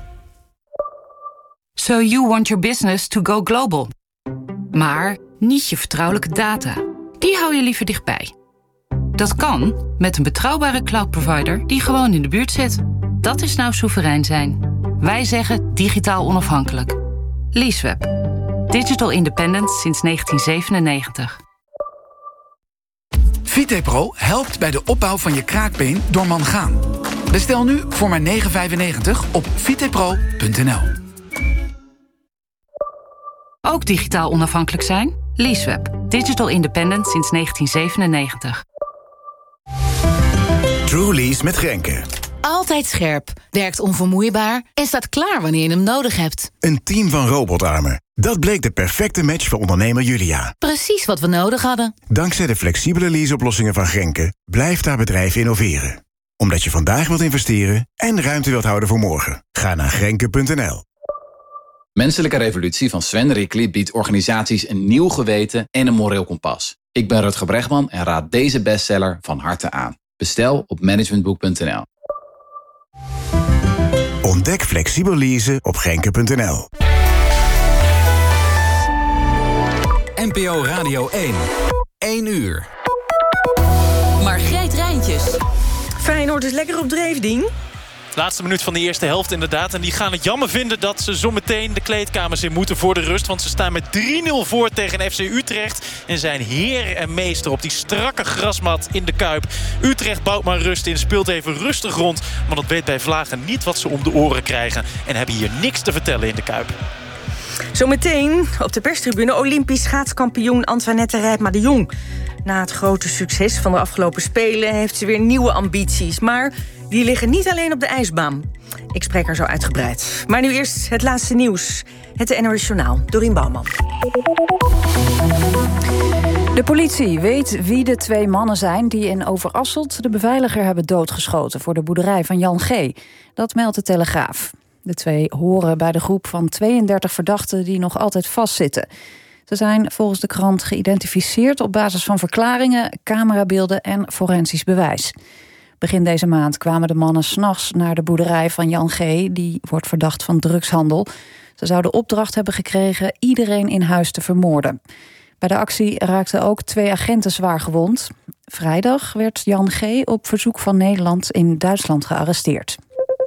So you want your business to go global. Maar niet je vertrouwelijke data. Die hou je liever dichtbij. Dat kan met een betrouwbare cloud provider die gewoon in de buurt zit. Dat is nou soeverein zijn. Wij zeggen digitaal onafhankelijk. Leaseweb. Digital independent sinds negentien zevenennegentig. Vitepro helpt bij de opbouw van je kraakbeen door mangaan. Bestel nu voor maar negen vijfennegentig op vitepro punt n l. Ook digitaal onafhankelijk zijn? Leaseweb. Digital independent sinds negentien zevenennegentig. TrueLease met Grenke. Altijd scherp, werkt onvermoeibaar en staat klaar wanneer je hem nodig hebt. Een team van robotarmen. Dat bleek de perfecte match voor ondernemer Julia. Precies wat we nodig hadden. Dankzij de flexibele leaseoplossingen van Grenke blijft haar bedrijf innoveren. Omdat je vandaag wilt investeren en ruimte wilt houden voor morgen. Ga naar grenke punt n l. Menselijke Revolutie van Sven Rickly biedt organisaties een nieuw geweten en een moreel kompas. Ik ben Rutger Bregman en raad deze bestseller van harte aan. Bestel op managementboek punt n l. Ontdek flexibel leasen op grenke punt n l. N P O Radio één. één uur. Margreet Rijntjes. Feyenoord is lekker op dreef, Dien. Laatste minuut van de eerste helft inderdaad. En die gaan het jammer vinden dat ze zometeen de kleedkamers in moeten voor de rust. Want ze staan met drie nul voor tegen F C Utrecht. En zijn heer en meester op die strakke grasmat in de Kuip. Utrecht bouwt maar rust in, speelt even rustig rond. Maar dat weet bij Vlagen niet wat ze om de oren krijgen. En hebben hier niks te vertellen in de Kuip. Zometeen op de perstribune Olympisch schaatskampioen Antoinette Rijpma de Jong. Na het grote succes van de afgelopen Spelen heeft ze weer nieuwe ambities. Maar die liggen niet alleen op de ijsbaan. Ik spreek haar zo uitgebreid. Maar nu eerst het laatste nieuws. Het N O S Journaal, Dorien Bouwman. De politie weet wie de twee mannen zijn die in Overasselt de beveiliger hebben doodgeschoten voor de boerderij van Jan G. Dat meldt de Telegraaf. De twee horen bij de groep van tweeëndertig verdachten die nog altijd vastzitten. Ze zijn volgens de krant geïdentificeerd op basis van verklaringen, camerabeelden en forensisch bewijs. Begin deze maand kwamen de mannen 's nachts naar de boerderij van Jan G. Die wordt verdacht van drugshandel. Ze zouden opdracht hebben gekregen iedereen in huis te vermoorden. Bij de actie raakten ook twee agenten zwaar gewond. Vrijdag werd Jan G. op verzoek van Nederland in Duitsland gearresteerd.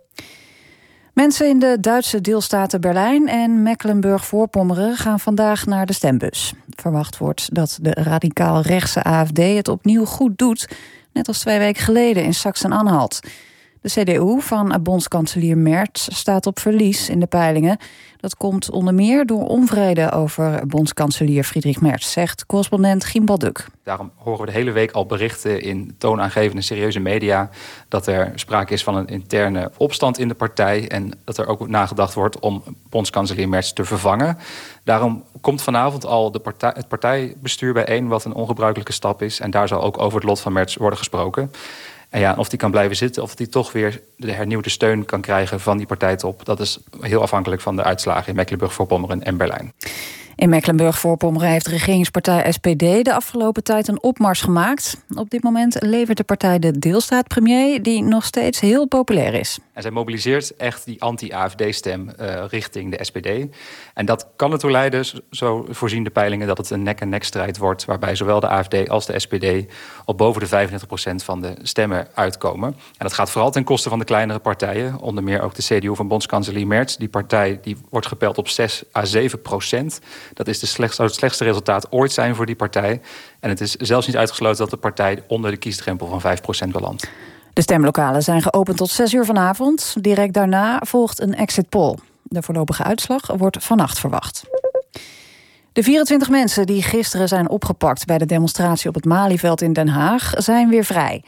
Mensen in de Duitse deelstaten Berlijn en Mecklenburg-Voorpommeren gaan vandaag naar de stembus. Verwacht wordt dat de radicaal-rechtse A F D het opnieuw goed doet, net als twee weken geleden in Sachsen-Anhalt. De C D U van bondskanselier Merz staat op verlies in de peilingen. Dat komt onder meer door onvrede over bondskanselier Friedrich Merz, zegt correspondent Gimbal Duk. Daarom horen we de hele week al berichten in toonaangevende serieuze media dat er sprake is van een interne opstand in de partij en dat er ook nagedacht wordt om bondskanselier Merz te vervangen. Daarom komt vanavond al de partij, het partijbestuur bijeen, wat een ongebruikelijke stap is. En daar zal ook over het lot van Merz worden gesproken. En ja, of die kan blijven zitten, of die toch weer de hernieuwde steun kan krijgen van die partijtop, dat is heel afhankelijk van de uitslagen in Mecklenburg-Voorpommeren en Berlijn. In Mecklenburg-Voorpommeren heeft regeringspartij S P D de afgelopen tijd een opmars gemaakt. Op dit moment levert de partij de deelstaatpremier, die nog steeds heel populair is. En zij mobiliseert echt die anti-A F D-stem uh, richting de S P D. En dat kan ertoe leiden, zo voorzien de peilingen, dat het een nek-en-nek strijd wordt, waarbij zowel de A F D als de S P D op boven de vijfendertig procent van de stemmen uitkomen. En dat gaat vooral ten koste van de kleinere partijen, onder meer ook de C D U van bondskanselier Merz. Die partij die wordt gepeld op zes à zeven procent. Dat is de slechtste, zou het slechtste resultaat ooit zijn voor die partij. En het is zelfs niet uitgesloten dat de partij onder de kiesdrempel van vijf procent belandt. De stemlokalen zijn geopend tot zes uur vanavond. Direct daarna volgt een exit poll. De voorlopige uitslag wordt vannacht verwacht. De vierentwintig mensen die gisteren zijn opgepakt bij de demonstratie op het Malieveld in Den Haag zijn weer vrij.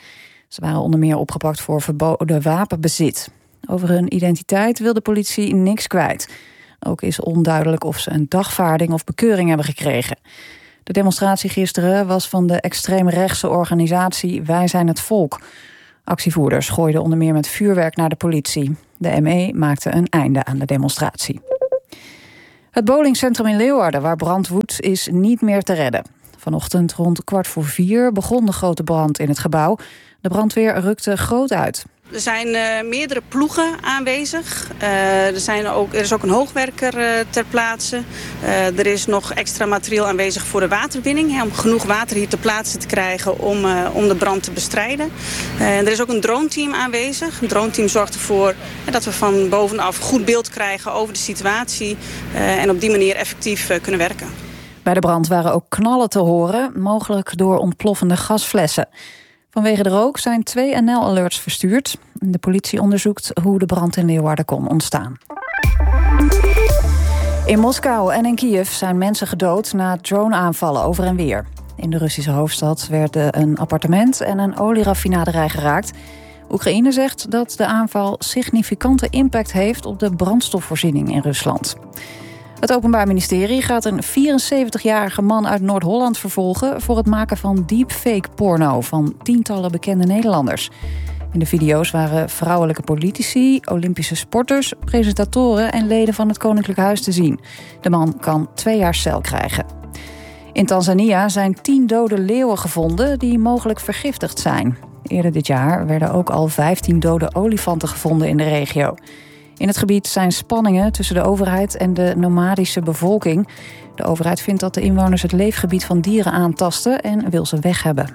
Ze waren onder meer opgepakt voor verboden wapenbezit. Over hun identiteit wil de politie niks kwijt. Ook is onduidelijk of ze een dagvaarding of bekeuring hebben gekregen. De demonstratie gisteren was van de extreemrechtse organisatie Wij zijn het Volk. Actievoerders gooiden onder meer met vuurwerk naar de politie. De M E maakte een einde aan de demonstratie. Het bowlingcentrum in Leeuwarden, waar brand woedt, is niet meer te redden. Vanochtend rond kwart voor vier begon de grote brand in het gebouw. De brandweer rukte groot uit. Er zijn uh, meerdere ploegen aanwezig. Uh, er, zijn ook, er is ook een hoogwerker uh, ter plaatse. Uh, er is nog extra materieel aanwezig voor de waterwinning. Hè, om genoeg water hier ter plaatse te krijgen om, uh, om de brand te bestrijden. Uh, er is ook een droneteam aanwezig. Een droneteam zorgt ervoor uh, dat we van bovenaf goed beeld krijgen over de situatie. Uh, en op die manier effectief uh, kunnen werken. Bij de brand waren ook knallen te horen, mogelijk door ontploffende gasflessen. Vanwege de rook zijn twee N L-alerts verstuurd. De politie onderzoekt hoe de brand in Leeuwarden kon ontstaan. In Moskou en in Kiev zijn mensen gedood na drone-aanvallen over en weer. In de Russische hoofdstad werden een appartement en een olieraffinaderij geraakt. Oekraïne zegt dat de aanval significante impact heeft op de brandstofvoorziening in Rusland. Het Openbaar Ministerie gaat een vierenzeventigjarige man uit Noord-Holland vervolgen voor het maken van deepfake-porno van tientallen bekende Nederlanders. In de video's waren vrouwelijke politici, Olympische sporters, presentatoren en leden van het Koninklijk Huis te zien. De man kan twee jaar cel krijgen. In Tanzania zijn tien dode leeuwen gevonden die mogelijk vergiftigd zijn. Eerder dit jaar werden ook al vijftien dode olifanten gevonden in de regio. In het gebied zijn spanningen tussen de overheid en de nomadische bevolking. De overheid vindt dat de inwoners het leefgebied van dieren aantasten en wil ze weg hebben.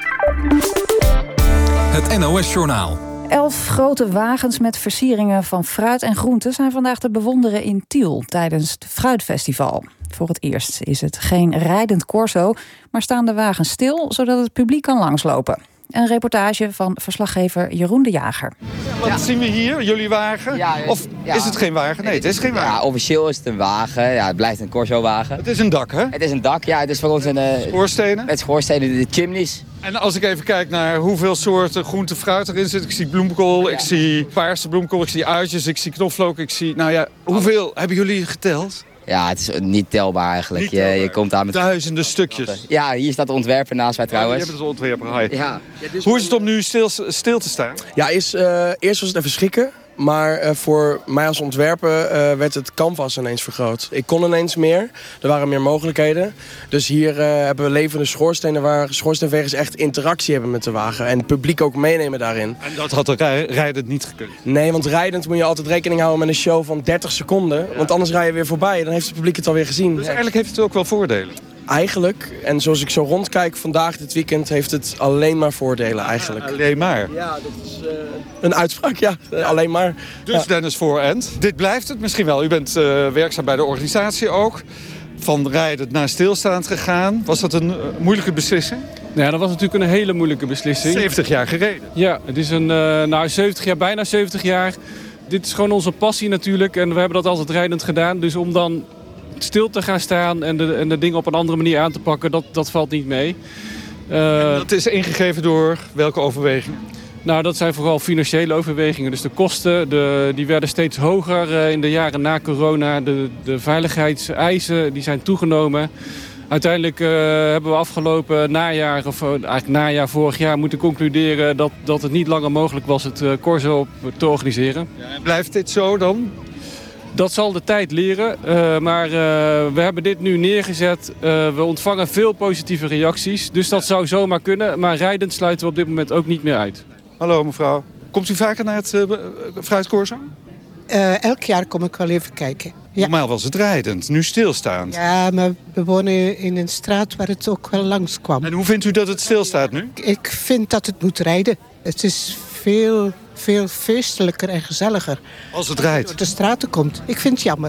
Het N O S-journaal. Elf grote wagens met versieringen van fruit en groenten zijn vandaag te bewonderen in Tiel tijdens het Fruitfestival. Voor het eerst is het geen rijdend corso, maar staan de wagens stil zodat het publiek kan langslopen. Een reportage van verslaggever Jeroen de Jager. Wat ja. zien we hier? Jullie wagen? Ja, of ja. is het geen wagen? Nee, het is geen wagen. Ja, officieel is het een wagen. Ja, het blijft een corso-wagen. Het is een dak, hè? Het is een dak, ja. Het is voor ons een... Uh, schoorstenen? Met schoorstenen, de chimneys. En als ik even kijk naar hoeveel soorten groente fruit erin zit. Ik zie bloemkool, ja. ik zie paarse bloemkool, ik zie uitjes, ik zie knoflook. Ik zie, nou ja, hoeveel hebben jullie geteld? Ja, het is niet telbaar eigenlijk. Niet telbaar. Je, je komt aan met duizenden stukjes. Ja, hier staat de ontwerper naast mij trouwens. Oh, je hebt het ontwerper. Hi. Ja. Ja, dus hoe is het om nu stil, stil te staan? Ja, is, uh, eerst was het even schrikken. Maar uh, voor mij als ontwerper uh, werd het canvas ineens vergroot. Ik kon ineens meer. Er waren meer mogelijkheden. Dus hier uh, hebben we levende schoorstenen waar schoorsteenvegers echt interactie hebben met de wagen. En het publiek ook meenemen daarin. En dat had er rij rijdend niet gekund? Nee, want rijdend moet je altijd rekening houden met een show van dertig seconden. Ja. Want anders rij je weer voorbij. Dan heeft het publiek het alweer gezien. Dus eigenlijk heeft het ook wel voordelen? Eigenlijk, en zoals ik zo rondkijk vandaag dit weekend, heeft het alleen maar voordelen eigenlijk. Ja, alleen maar? Ja, dat is uh, een uitspraak, ja. ja. Alleen maar. Dus ja. Dennis Voorend, dit blijft het misschien wel. U bent uh, werkzaam bij de organisatie ook. Van rijdend naar stilstaand gegaan. Was dat een uh, moeilijke beslissing? Ja, dat was natuurlijk een hele moeilijke beslissing. zeventig jaar gereden? Ja, het is een, uh, nou, zeventig jaar, bijna zeventig jaar. Dit is gewoon onze passie natuurlijk. En we hebben dat altijd rijdend gedaan. Dus om dan stil te gaan staan en de, en de dingen op een andere manier aan te pakken, dat, dat valt niet mee. Uh, en dat is ingegeven door welke overwegingen? Nou, dat zijn vooral financiële overwegingen. Dus de kosten de, die werden steeds hoger uh, in de jaren na corona. De, de veiligheidseisen die zijn toegenomen. Uiteindelijk uh, hebben we afgelopen najaar, of uh, eigenlijk najaar vorig jaar, moeten concluderen dat, dat het niet langer mogelijk was het uh, corso op, te organiseren. Ja, en blijft dit zo dan? Dat zal de tijd leren, uh, maar uh, we hebben dit nu neergezet. Uh, we ontvangen veel positieve reacties, dus dat zou zomaar kunnen. Maar rijdend sluiten we op dit moment ook niet meer uit. Hallo mevrouw, komt u vaker naar het uh, fruitcorso? Uh, elk jaar kom ik wel even kijken. Ja. Normaal was het rijdend, nu stilstaand. Ja, maar we wonen in een straat waar het ook wel langs kwam. En hoe vindt u dat het stilstaat nu? Ik vind dat het moet rijden. Het is veel, veel feestelijker en gezelliger. Als het rijdt? Door de straten komt. Ik vind het jammer.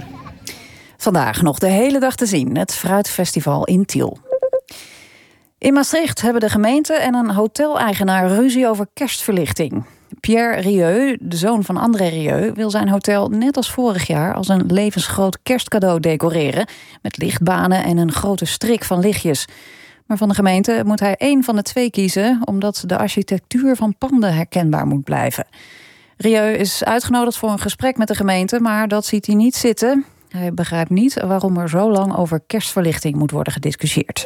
Vandaag nog de hele dag te zien, het Fruitfestival in Tiel. In Maastricht hebben de gemeente en een hoteleigenaar ruzie over kerstverlichting. Pierre Rieu, de zoon van André Rieu, wil zijn hotel net als vorig jaar als een levensgroot kerstcadeau decoreren met lichtbanen en een grote strik van lichtjes. Maar van de gemeente moet hij één van de twee kiezen, omdat de architectuur van panden herkenbaar moet blijven. Rieu is uitgenodigd voor een gesprek met de gemeente, maar dat ziet hij niet zitten. Hij begrijpt niet waarom er zo lang over kerstverlichting moet worden gediscussieerd.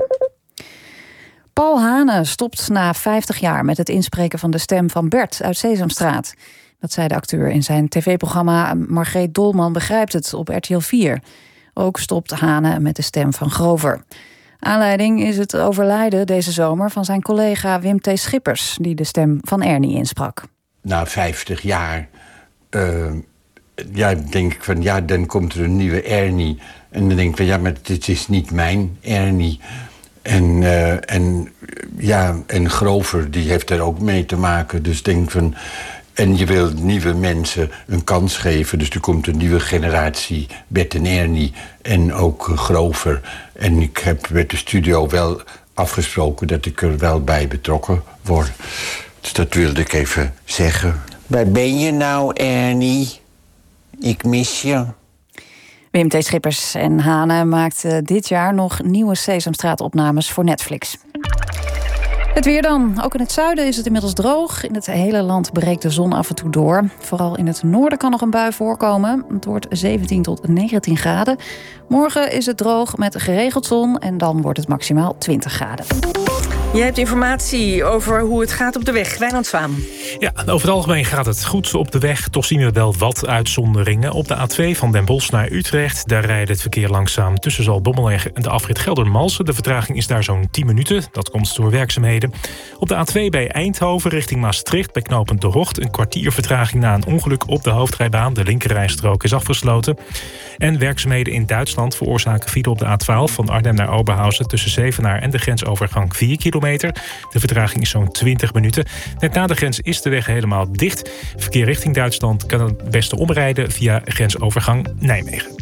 Paul Hane stopt na vijftig jaar met het inspreken van de stem van Bert uit Sesamstraat. Dat zei de acteur in zijn tv-programma Margreet Dolman begrijpt het op R T L vier. Ook stopt Hane met de stem van Grover. Aanleiding is het overlijden deze zomer van zijn collega Wim T. Schippers, die de stem van Ernie insprak. Na vijftig jaar uh, ja, denk ik van ja, dan komt er een nieuwe Ernie. En dan denk ik van ja, maar dit is niet mijn Ernie. En, uh, en, ja, en Grover, die heeft er ook mee te maken. Dus denk van... En je wil nieuwe mensen een kans geven. Dus er komt een nieuwe generatie, Bert en Ernie en ook uh, Grover. En ik heb met de studio wel afgesproken dat ik er wel bij betrokken word. Dus dat wilde ik even zeggen. Waar ben je nou, Ernie? Ik mis je. Wim T. Schippers en Hane maakten dit jaar nog nieuwe Sesamstraat-opnames voor Netflix. Het weer dan. Ook in het zuiden is het inmiddels droog. In het hele land breekt de zon af en toe door. Vooral in het noorden kan nog een bui voorkomen. Het wordt zeventien tot negentien graden. Morgen is het droog met geregeld zon en dan wordt het maximaal twintig graden. Je hebt informatie over hoe het gaat op de weg. Wijnand Zwaan. Ja, over het algemeen gaat het goed op de weg. Toch zien we wel wat uitzonderingen. Op de A twee van Den Bosch naar Utrecht. Daar rijdt het verkeer langzaam tussen Zaltbommel en de afrit Geldermalsen. De vertraging is daar zo'n tien minuten. Dat komt door werkzaamheden. Op de A twee bij Eindhoven richting Maastricht bij knooppunt De Hocht. Een kwartier vertraging na een ongeluk op de hoofdrijbaan. De linkerrijstrook is afgesloten. En werkzaamheden in Duitsland veroorzaken file op de A twaalf van Arnhem naar Oberhausen tussen Zevenaar en de grensovergang vier kilometer. De vertraging is zo'n twintig minuten. Net na de grens is de weg helemaal dicht. Verkeer richting Duitsland kan het beste omrijden via grensovergang Nijmegen.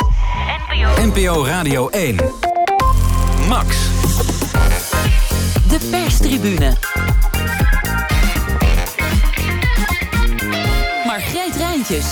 N P O Radio één. Max. De perstribune. Margreet Rijntjes.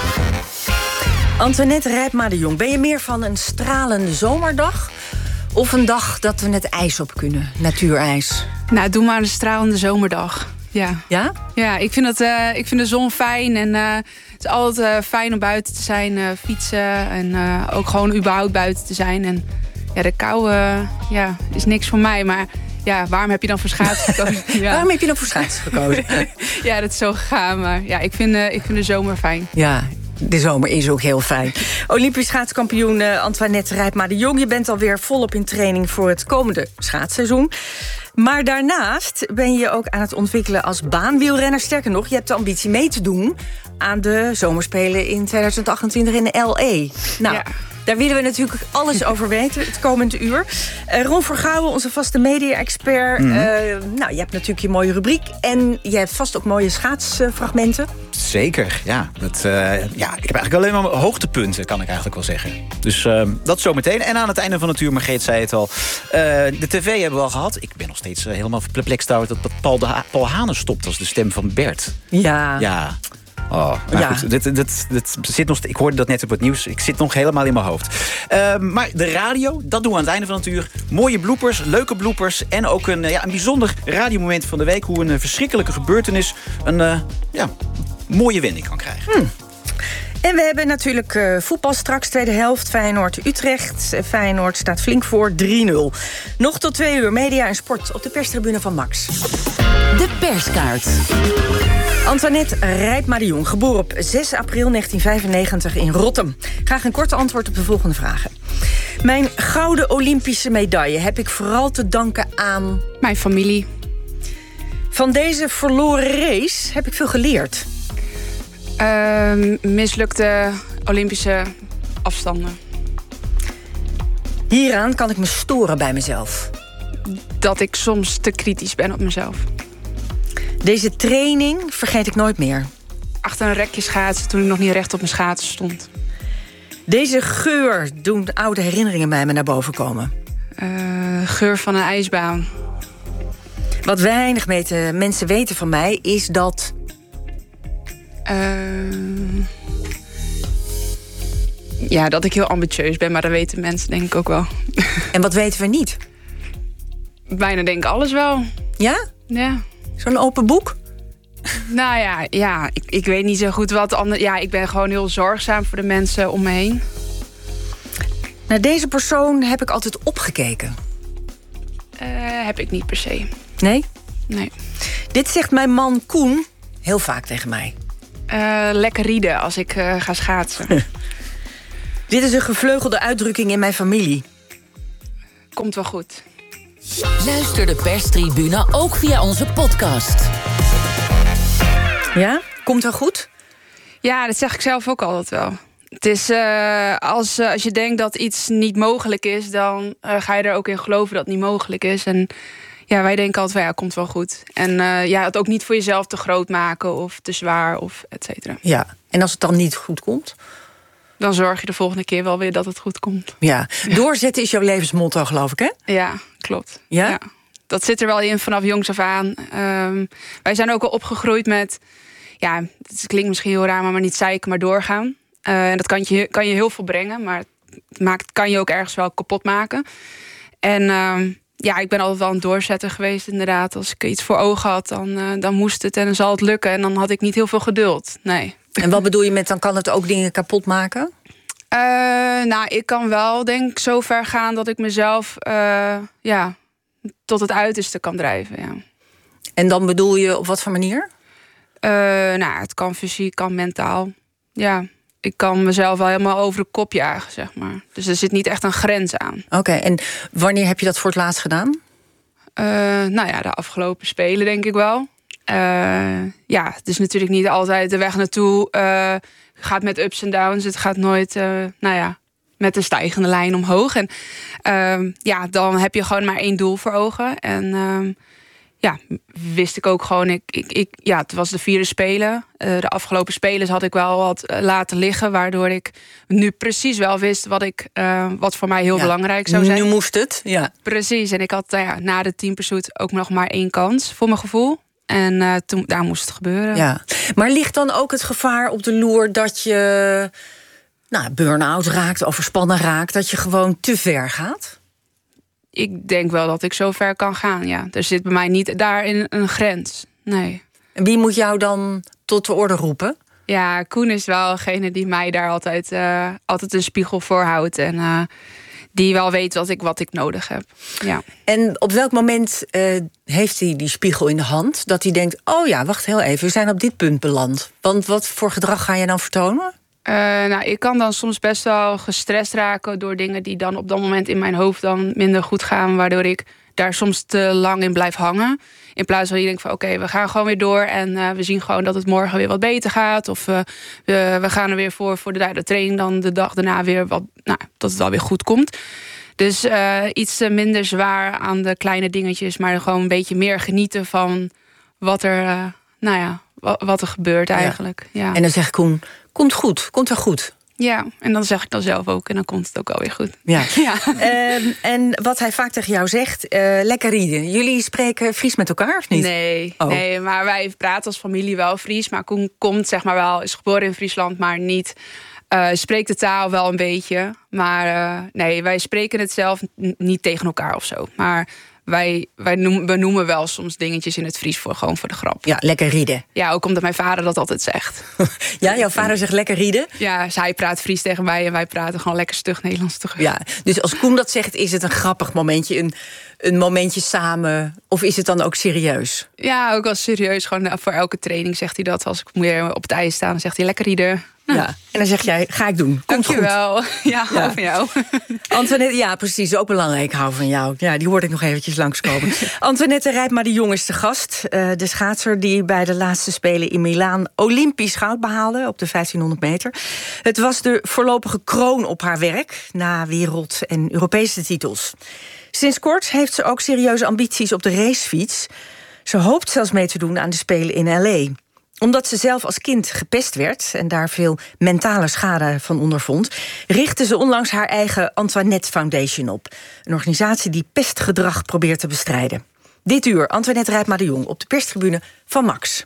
Antoinette Rijpma de Jong, ben je meer van een stralende zomerdag of een dag dat we het ijs op kunnen, natuurijs? Nou, doe maar een stralende zomerdag. Ja, ja? Ja, ik vind, het, uh, ik vind de zon fijn en uh, het is altijd uh, fijn om buiten te zijn, uh, fietsen en uh, ook gewoon überhaupt buiten te zijn. En ja, de kou uh, ja, is niks voor mij, maar ja, waarom heb je dan voor schaatsen gekozen? Ja. Waarom heb je dan voor schaatsen gekozen? Ja, dat is zo gegaan, maar ja, ik vind, uh, ik vind de zomer fijn. Ja. De zomer is ook heel fijn. Olympisch schaatskampioen uh, Antoinette Rijpma de Jong. Je bent alweer volop in training voor het komende schaatsseizoen. Maar daarnaast ben je ook aan het ontwikkelen als baanwielrenner. Sterker nog, je hebt de ambitie mee te doen aan de zomerspelen in twintig achtentwintig in L A. Nou, ja. Daar willen we natuurlijk alles over weten het komende uur. Uh, Ron Vergouwen, onze vaste media-expert. Mm-hmm. Uh, nou, je hebt natuurlijk je mooie rubriek. En je hebt vast ook mooie schaatsfragmenten. Zeker, ja. Dat, uh, ja. Ik heb eigenlijk alleen maar hoogtepunten, kan ik eigenlijk wel zeggen. Dus uh, dat zometeen. En aan het einde van het uur, Margreet zei het al. Uh, de tv hebben we al gehad. Ik ben nog steeds uh, helemaal perplex dat Paul, de ha- Paul Hane stopt als de stem van Bert. Ja. Ja. Oh, maar ja. Goed, dit, dit, dit zit nog, ik hoorde dat net op het nieuws. Ik zit nog helemaal in mijn hoofd. Uh, maar de radio, dat doen we aan het einde van het uur. Mooie bloopers, leuke bloopers. En ook een, ja, een bijzonder radiomoment van de week. Hoe een uh, verschrikkelijke gebeurtenis een uh, ja, mooie wending kan krijgen. Hmm. En we hebben natuurlijk uh, voetbal straks, tweede helft. Feyenoord-Utrecht. Feyenoord staat flink voor drie nul. Nog tot twee uur media en sport op de perstribune van Max. De perskaart. Antoinette Rijpma de Jong, geboren op zes april negentien vijfennegentig in Rottem. Graag een korte antwoord op de volgende vragen. Mijn gouden Olympische medaille heb ik vooral te danken aan... Mijn familie. Van deze verloren race heb ik veel geleerd. Uh, mislukte Olympische afstanden. Hieraan kan ik me storen bij mezelf. Dat ik soms te kritisch ben op mezelf. Deze training vergeet ik nooit meer. Achter een rekje schaatsen toen ik nog niet recht op mijn schaatsen stond. Deze geur doen oude herinneringen bij me naar boven komen. Uh, geur van een ijsbaan. Wat weinig meten, mensen weten van mij is dat... Uh, ja, dat ik heel ambitieus ben, maar dat weten mensen denk ik ook wel. En wat weten we niet? bijna denk ik alles wel. Ja? Ja. Zo'n open boek? Nou ja, ja ik, ik weet niet zo goed wat ander. Ja, ik ben gewoon heel zorgzaam voor de mensen om me heen. Naar deze persoon heb ik altijd opgekeken. Uh, heb ik niet per se. Nee? Nee. Dit zegt mijn man Koen heel vaak tegen mij. Uh, lekker rieden als ik uh, ga schaatsen. Dit is een gevleugelde uitdrukking in mijn familie. Komt wel goed. Luister de perstribune ook via onze podcast. Ja? Komt wel goed? Ja, dat zeg ik zelf ook altijd wel. Het is, uh, als, uh, als je denkt dat iets niet mogelijk is, dan uh, ga je er ook in geloven dat het niet mogelijk is. En ja, wij denken altijd, ja, komt wel goed. En uh, ja, het ook niet voor jezelf te groot maken of te zwaar of et cetera. Ja, en als het dan niet goed komt? Dan zorg je de volgende keer wel weer dat het goed komt. Ja, doorzetten is jouw levensmotto, geloof ik, hè? Ja, klopt. Ja? Ja. Dat zit er wel in vanaf jongs af aan. Um, wij zijn ook al opgegroeid met, ja, het klinkt misschien heel raar, maar niet zeiken, maar doorgaan. Uh, en dat kan je, kan je heel veel brengen, maar het maakt, kan je ook ergens wel kapot maken. En um, ja, ik ben altijd wel een doorzetter geweest, inderdaad. Als ik iets voor ogen had, dan, uh, dan moest het en dan zal het lukken. En dan had ik niet heel veel geduld, nee. En wat bedoel je met, dan kan het ook dingen kapot maken? Uh, nou, ik kan wel, denk ik, zo ver gaan dat ik mezelf uh, ja, tot het uiterste kan drijven, ja. En dan bedoel je op wat voor manier? Uh, nou, het kan fysiek, kan mentaal. Ja, ik kan mezelf wel helemaal over de kop jagen, zeg maar. Dus er zit niet echt een grens aan. Oké, okay, en wanneer heb je dat voor het laatst gedaan? Uh, nou ja, de afgelopen Spelen denk ik wel. Uh, ja, het is natuurlijk niet altijd de weg naartoe. Uh, het gaat met ups en downs. Het gaat nooit, uh, nou ja, met een stijgende lijn omhoog. En uh, ja, dan heb je gewoon maar één doel voor ogen. En uh, ja, wist ik ook gewoon, ik, ik, ik, ja, het was de vierde Spelen. Uh, de afgelopen Spelen had ik wel wat laten liggen, waardoor ik nu precies wel wist wat, ik, uh, wat voor mij heel ja, belangrijk zou zijn. Nu moest het, ja. Precies, en ik had uh, ja, na de team pursuit ook nog maar één kans, voor mijn gevoel. En uh, toen, daar moest het gebeuren. Ja. Maar ligt dan ook het gevaar op de loer dat je nou, burn-out raakt, overspannen raakt, dat je gewoon te ver gaat? Ik denk wel dat ik zo ver kan gaan, ja. Er zit bij mij niet daarin een grens, nee. En wie moet jou dan tot de orde roepen? Ja, Koen is wel degene die mij daar altijd, uh, altijd een spiegel voor houdt. En uh, die wel weet wat ik, wat ik nodig heb. Ja. En op welk moment uh, heeft hij die spiegel in de hand? Dat hij denkt, oh ja, wacht heel even, we zijn op dit punt beland. Want wat voor gedrag ga je dan vertonen? Uh, nou, ik kan dan soms best wel gestrest raken door dingen die dan op dat moment in mijn hoofd dan minder goed gaan, waardoor ik daar soms te lang in blijf hangen. In plaats van je denkt van oké, okay, we gaan gewoon weer door en uh, we zien gewoon dat het morgen weer wat beter gaat. Of uh, we, we gaan er weer voor voor de, de training dan de dag daarna weer wat, nou, dat het alweer goed komt. Dus uh, iets minder zwaar aan de kleine dingetjes, maar gewoon een beetje meer genieten van wat er, uh, nou ja, wat, wat er gebeurt eigenlijk. Ja. Ja. En dan zegt Koen, komt goed, komt wel goed. Ja, en dan zeg ik dan zelf ook en dan komt het ook alweer goed. Ja. Ja. Um, en wat hij vaak tegen jou zegt, uh, lekker rieden. Jullie spreken Fries met elkaar of niet? Nee, oh. nee, maar wij praten als familie wel Fries. Maar Koen komt zeg maar wel, is geboren in Friesland, maar niet uh, spreekt de taal wel een beetje. Maar uh, nee, wij spreken het zelf n- niet tegen elkaar of zo. Maar wij, wij noemen, we noemen wel soms dingetjes in het Fries voor gewoon voor de grap. Ja, lekker rieden. Ja, ook omdat mijn vader dat altijd zegt. Ja, jouw vader zegt lekker rieden? Ja, zij praat Fries tegen mij en wij praten gewoon lekker stug Nederlands terug. Ja, dus als Koen dat zegt, is het een grappig momentje, een, een momentje samen, of is het dan ook serieus? Ja, ook wel serieus. Gewoon voor elke training zegt hij dat. Als ik weer op het ijs sta, dan zegt hij lekker rieden. Nou. Ja, en dan zeg jij, ga ik doen. Komt goed. Dankjewel. Ja, hou ja. van jou. Antoinette, ja, precies, ook belangrijk, hou van jou. Ja, die hoorde ik nog eventjes langskomen. Antoinette Rijpma de Jong is de gast. Uh, de schaatser die bij de laatste Spelen in Milaan Olympisch goud behaalde op de vijftienhonderd meter. Het was de voorlopige kroon op haar werk, na wereld- en Europese titels. Sinds kort heeft ze ook serieuze ambities op de racefiets. Ze hoopt zelfs mee te doen aan de Spelen in L A. Omdat ze zelf als kind gepest werd en daar veel mentale schade van ondervond, richtte ze onlangs haar eigen Antoinette Foundation op. Een organisatie die pestgedrag probeert te bestrijden. Dit uur Antoinette Rijpma de Jong op de perstribune van Max.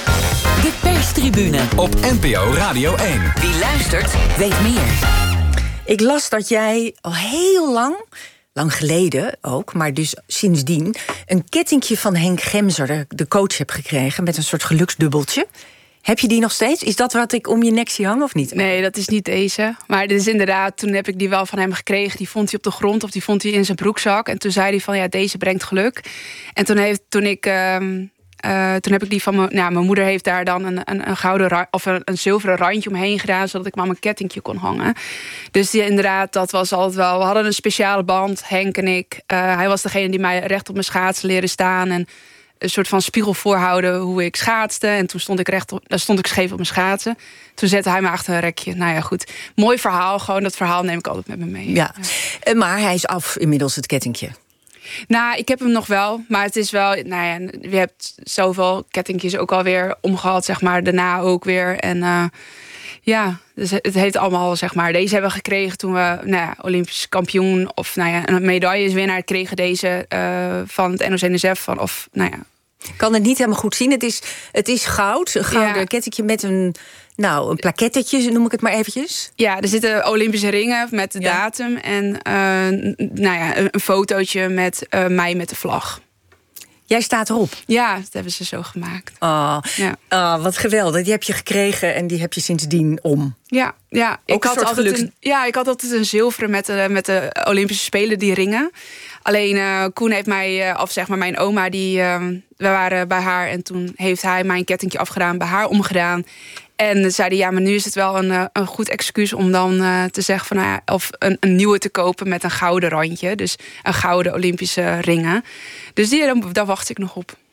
De perstribune op N P O Radio één. Wie luistert, weet meer. Ik las dat jij al heel lang lang geleden ook, maar dus sindsdien... een kettingje van Henk Gemser, de, de coach, heb gekregen... met een soort geluksdubbeltje. Heb je die nog steeds? Is dat wat ik om je nek zie hangen of niet? Nee, dat is niet deze. Maar dit is inderdaad, toen heb ik die wel van hem gekregen. Die vond hij op de grond of die vond hij in zijn broekzak. En toen zei hij van, ja, deze brengt geluk. En toen, heeft, toen ik... Uh, Uh, toen heb ik die van mijn... Nou, mijn moeder heeft daar dan een, een, een gouden ra- of een, een zilveren randje omheen gedaan... zodat ik maar mijn kettingje kon hangen. Dus die, inderdaad, dat was altijd wel... We hadden een speciale band, Henk en ik. Uh, hij was degene die mij recht op mijn schaatsen leren staan... en een soort van spiegel voorhouden hoe ik schaatste. En toen stond ik, recht op, dan stond ik scheef op mijn schaatsen. Toen zette hij me achter een rekje. Nou ja, goed. Mooi verhaal, gewoon dat verhaal neem ik altijd met me mee. Ja, ja. Maar hij is af inmiddels, het kettingje. Nou, ik heb hem nog wel, maar het is wel... Nou ja, je hebt zoveel kettingjes ook alweer omgehad, zeg maar. Daarna ook weer. En uh, ja, dus het heeft allemaal, zeg maar... Deze hebben we gekregen toen we nou ja, Olympisch kampioen... of nou ja, een medailleswinnaar kregen deze uh, van het N O C N S F. Van, of, nou ja. Ik kan het niet helemaal goed zien. Het is, het is goud, een gouden ja. kettingje met een... Nou, een plakettetje, noem ik het maar eventjes. Ja, er zitten Olympische ringen met de ja. datum... en uh, nou ja, een, een fotootje met uh, mij met de vlag. Jij staat erop? Ja, dat hebben ze zo gemaakt. Oh, ja. oh, wat geweldig. Die heb je gekregen en die heb je sindsdien om. Ja, ja. Ik, had altijd een, ja ik had altijd een zilveren met de, met de Olympische Spelen, die ringen. Alleen uh, Koen heeft mij, uh, of zeg maar mijn oma, die, uh, we waren bij haar... en toen heeft hij mijn kettingje afgedaan, bij haar omgedaan... En zeiden, ja, maar nu is het wel een, een goed excuus om dan uh, te zeggen van, nou ja, of een, een nieuwe te kopen met een gouden randje. Dus een gouden Olympische ringen. Dus die, daar wacht ik nog op.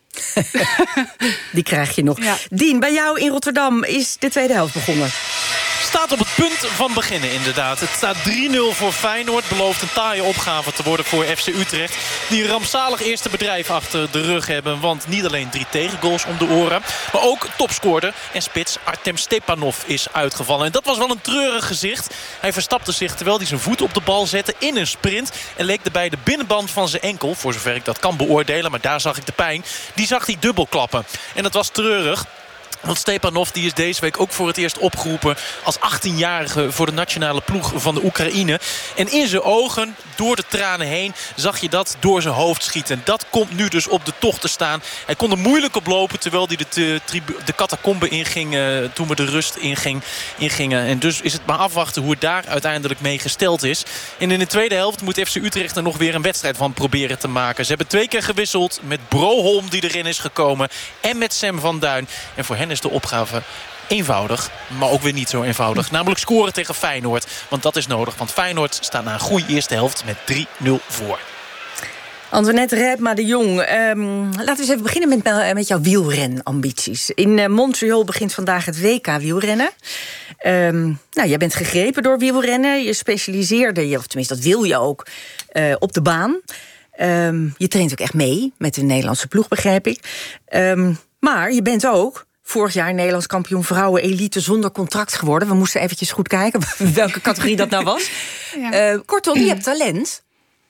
Die krijg je nog. Ja. Dien, bij jou in Rotterdam is de tweede helft begonnen. Staat op het punt van beginnen, inderdaad. Het staat drie nul voor Feyenoord. Belooft een taaie opgave te worden voor F C Utrecht. Die een rampzalig eerste bedrijf achter de rug hebben. Want niet alleen drie tegengoals om de oren. Maar ook topscorer en spits Artem Stepanov is uitgevallen. En dat was wel een treurig gezicht. Hij verstapte zich terwijl hij zijn voet op de bal zette in een sprint. En leek erbij de binnenband van zijn enkel. Voor zover ik dat kan beoordelen. Maar daar zag ik de pijn. Die zag hij dubbel klappen. En dat was treurig. Want Stepanov die is deze week ook voor het eerst opgeroepen als achttienjarige voor de nationale ploeg van de Oekraïne. En in zijn ogen, door de tranen heen, zag je dat door zijn hoofd schieten. Dat komt nu dus op de tocht te staan. Hij kon er moeilijk op lopen terwijl hij de, de, de catacombe inging uh, toen we de rust inging, ingingen. En dus is het maar afwachten hoe het daar uiteindelijk mee gesteld is. En in de tweede helft moet F C Utrecht er nog weer een wedstrijd van proberen te maken. Ze hebben twee keer gewisseld met Broholm die erin is gekomen en met Sam van Duin. En voor hen is de opgave eenvoudig, maar ook weer niet zo eenvoudig. Namelijk scoren tegen Feyenoord. Want dat is nodig, want Feyenoord staat na een goede eerste helft met drie nul voor. Antoinette Rijpma de Jong, um, laten we eens even beginnen met, met jouw wielrenambities. In uh, Montreal begint vandaag het W K wielrennen. Um, nou, jij bent gegrepen door wielrennen. Je specialiseerde je, of tenminste dat wil je ook, uh, op de baan. Um, je traint ook echt mee met de Nederlandse ploeg, begrijp ik. Um, maar je bent ook vorig jaar Nederlands kampioen vrouwen elite zonder contract geworden. We moesten eventjes goed kijken welke categorie dat nou was. Ja. Uh, kortom, je hebt talent.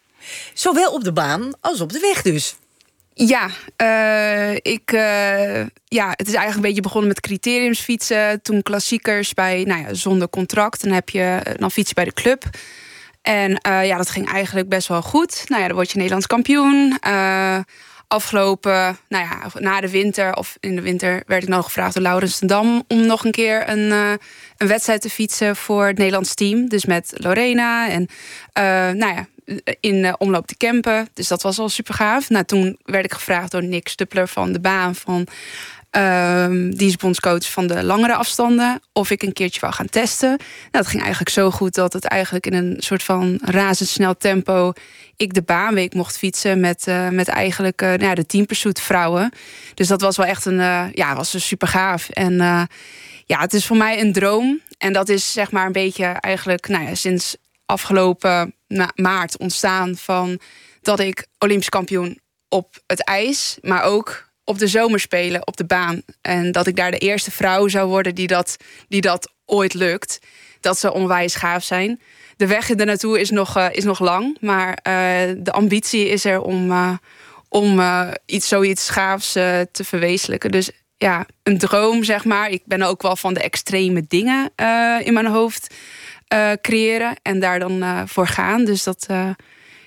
Zowel op de baan als op de weg dus. Ja, uh, ik, uh, ja, het is eigenlijk een beetje begonnen met criteriumsfietsen. Toen klassiekers bij, nou ja, zonder contract. Dan heb je, dan fiets je bij de club. En uh, ja, dat ging eigenlijk best wel goed. Nou ja, dan word je Nederlands kampioen. Uh, Afgelopen, nou ja, na de winter, of in de winter werd ik nog gevraagd door Laurens ten Dam om nog een keer een, uh, een wedstrijd te fietsen voor het Nederlands team. Dus met Lorena en uh, nou ja, in uh, omloop te campen. Dus dat was al super gaaf. Nou, toen werd ik gevraagd door Nick Stuppler van de baan, van Uh, die is bondscoach van de langere afstanden, of ik een keertje wou gaan testen. Nou, dat ging eigenlijk zo goed dat het eigenlijk in een soort van razendsnel tempo ik de baanweek mocht fietsen met, uh, met eigenlijk uh, nou ja, de Team Pursuit vrouwen. Dus dat was wel echt een, uh, ja, was dus super gaaf. En uh, ja, het is voor mij een droom. En dat is zeg maar een beetje eigenlijk, nou ja, sinds afgelopen na, maart ontstaan van dat ik Olympisch kampioen op het ijs, maar ook op de zomerspelen op de baan. En dat ik daar de eerste vrouw zou worden die dat, die dat ooit lukt. Dat zou onwijs gaaf zijn. De weg er naartoe is nog, uh, is nog lang. Maar uh, de ambitie is er om, uh, om uh, iets, zoiets gaafs uh, te verwezenlijken. Dus ja, een droom, zeg maar. Ik ben ook wel van de extreme dingen uh, in mijn hoofd uh, creëren. En daar dan uh, voor gaan. Dus dat, uh,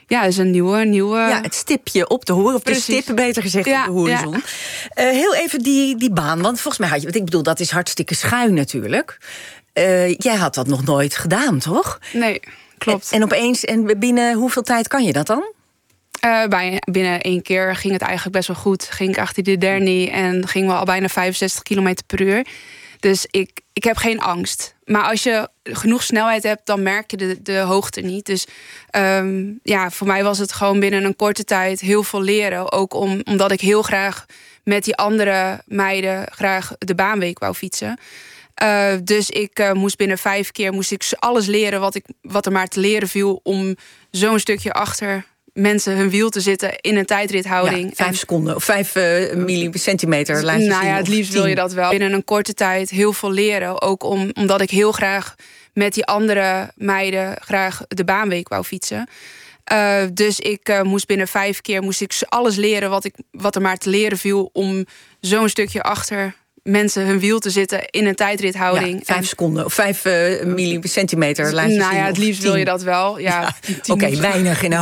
Ja, dat is een nieuwe... nieuwe... Ja, het stipje op de horizon. Of de stip, beter gezegd, ja, op de horizon. Ja. Uh, heel even die, die baan, want volgens mij had je... Want ik bedoel, dat is hartstikke schuin natuurlijk. Uh, jij had dat nog nooit gedaan, toch? Nee, klopt. En, en opeens, en binnen hoeveel tijd kan je dat dan? Uh, bij, binnen één keer ging het eigenlijk best wel goed. Ging ik achter de dernie en gingen we al bijna vijfenzestig kilometer per uur. Dus ik, ik heb geen angst. Maar als je genoeg snelheid hebt, dan merk je de, de hoogte niet. Dus um, ja, voor mij was het gewoon binnen een korte tijd heel veel leren. Ook om, omdat ik heel graag met die andere meiden graag de baanweek wou fietsen. Uh, dus ik uh, moest binnen vijf keer moest ik alles leren wat, ik, wat er maar te leren viel... om zo'n stukje achter mensen hun wiel te zitten in een tijdrithouding. Ja, vijf en, seconden of vijf uh, millicentimeter. Nou ja, het liefst tien. Wil je dat wel. Binnen een korte tijd heel veel leren. Ook om, omdat ik heel graag met die andere meiden graag de baanweek wou fietsen. Uh, dus ik uh, moest binnen vijf keer moest ik alles leren wat, ik, wat er maar te leren viel... om zo'n stukje achter mensen hun wiel te zitten in een tijdrithouding. Ja, vijf en, seconden of vijf uh, millicentimeter. Nou ja, het liefst tien. Wil je dat wel. Ja, ja. Oké, okay, weinig in een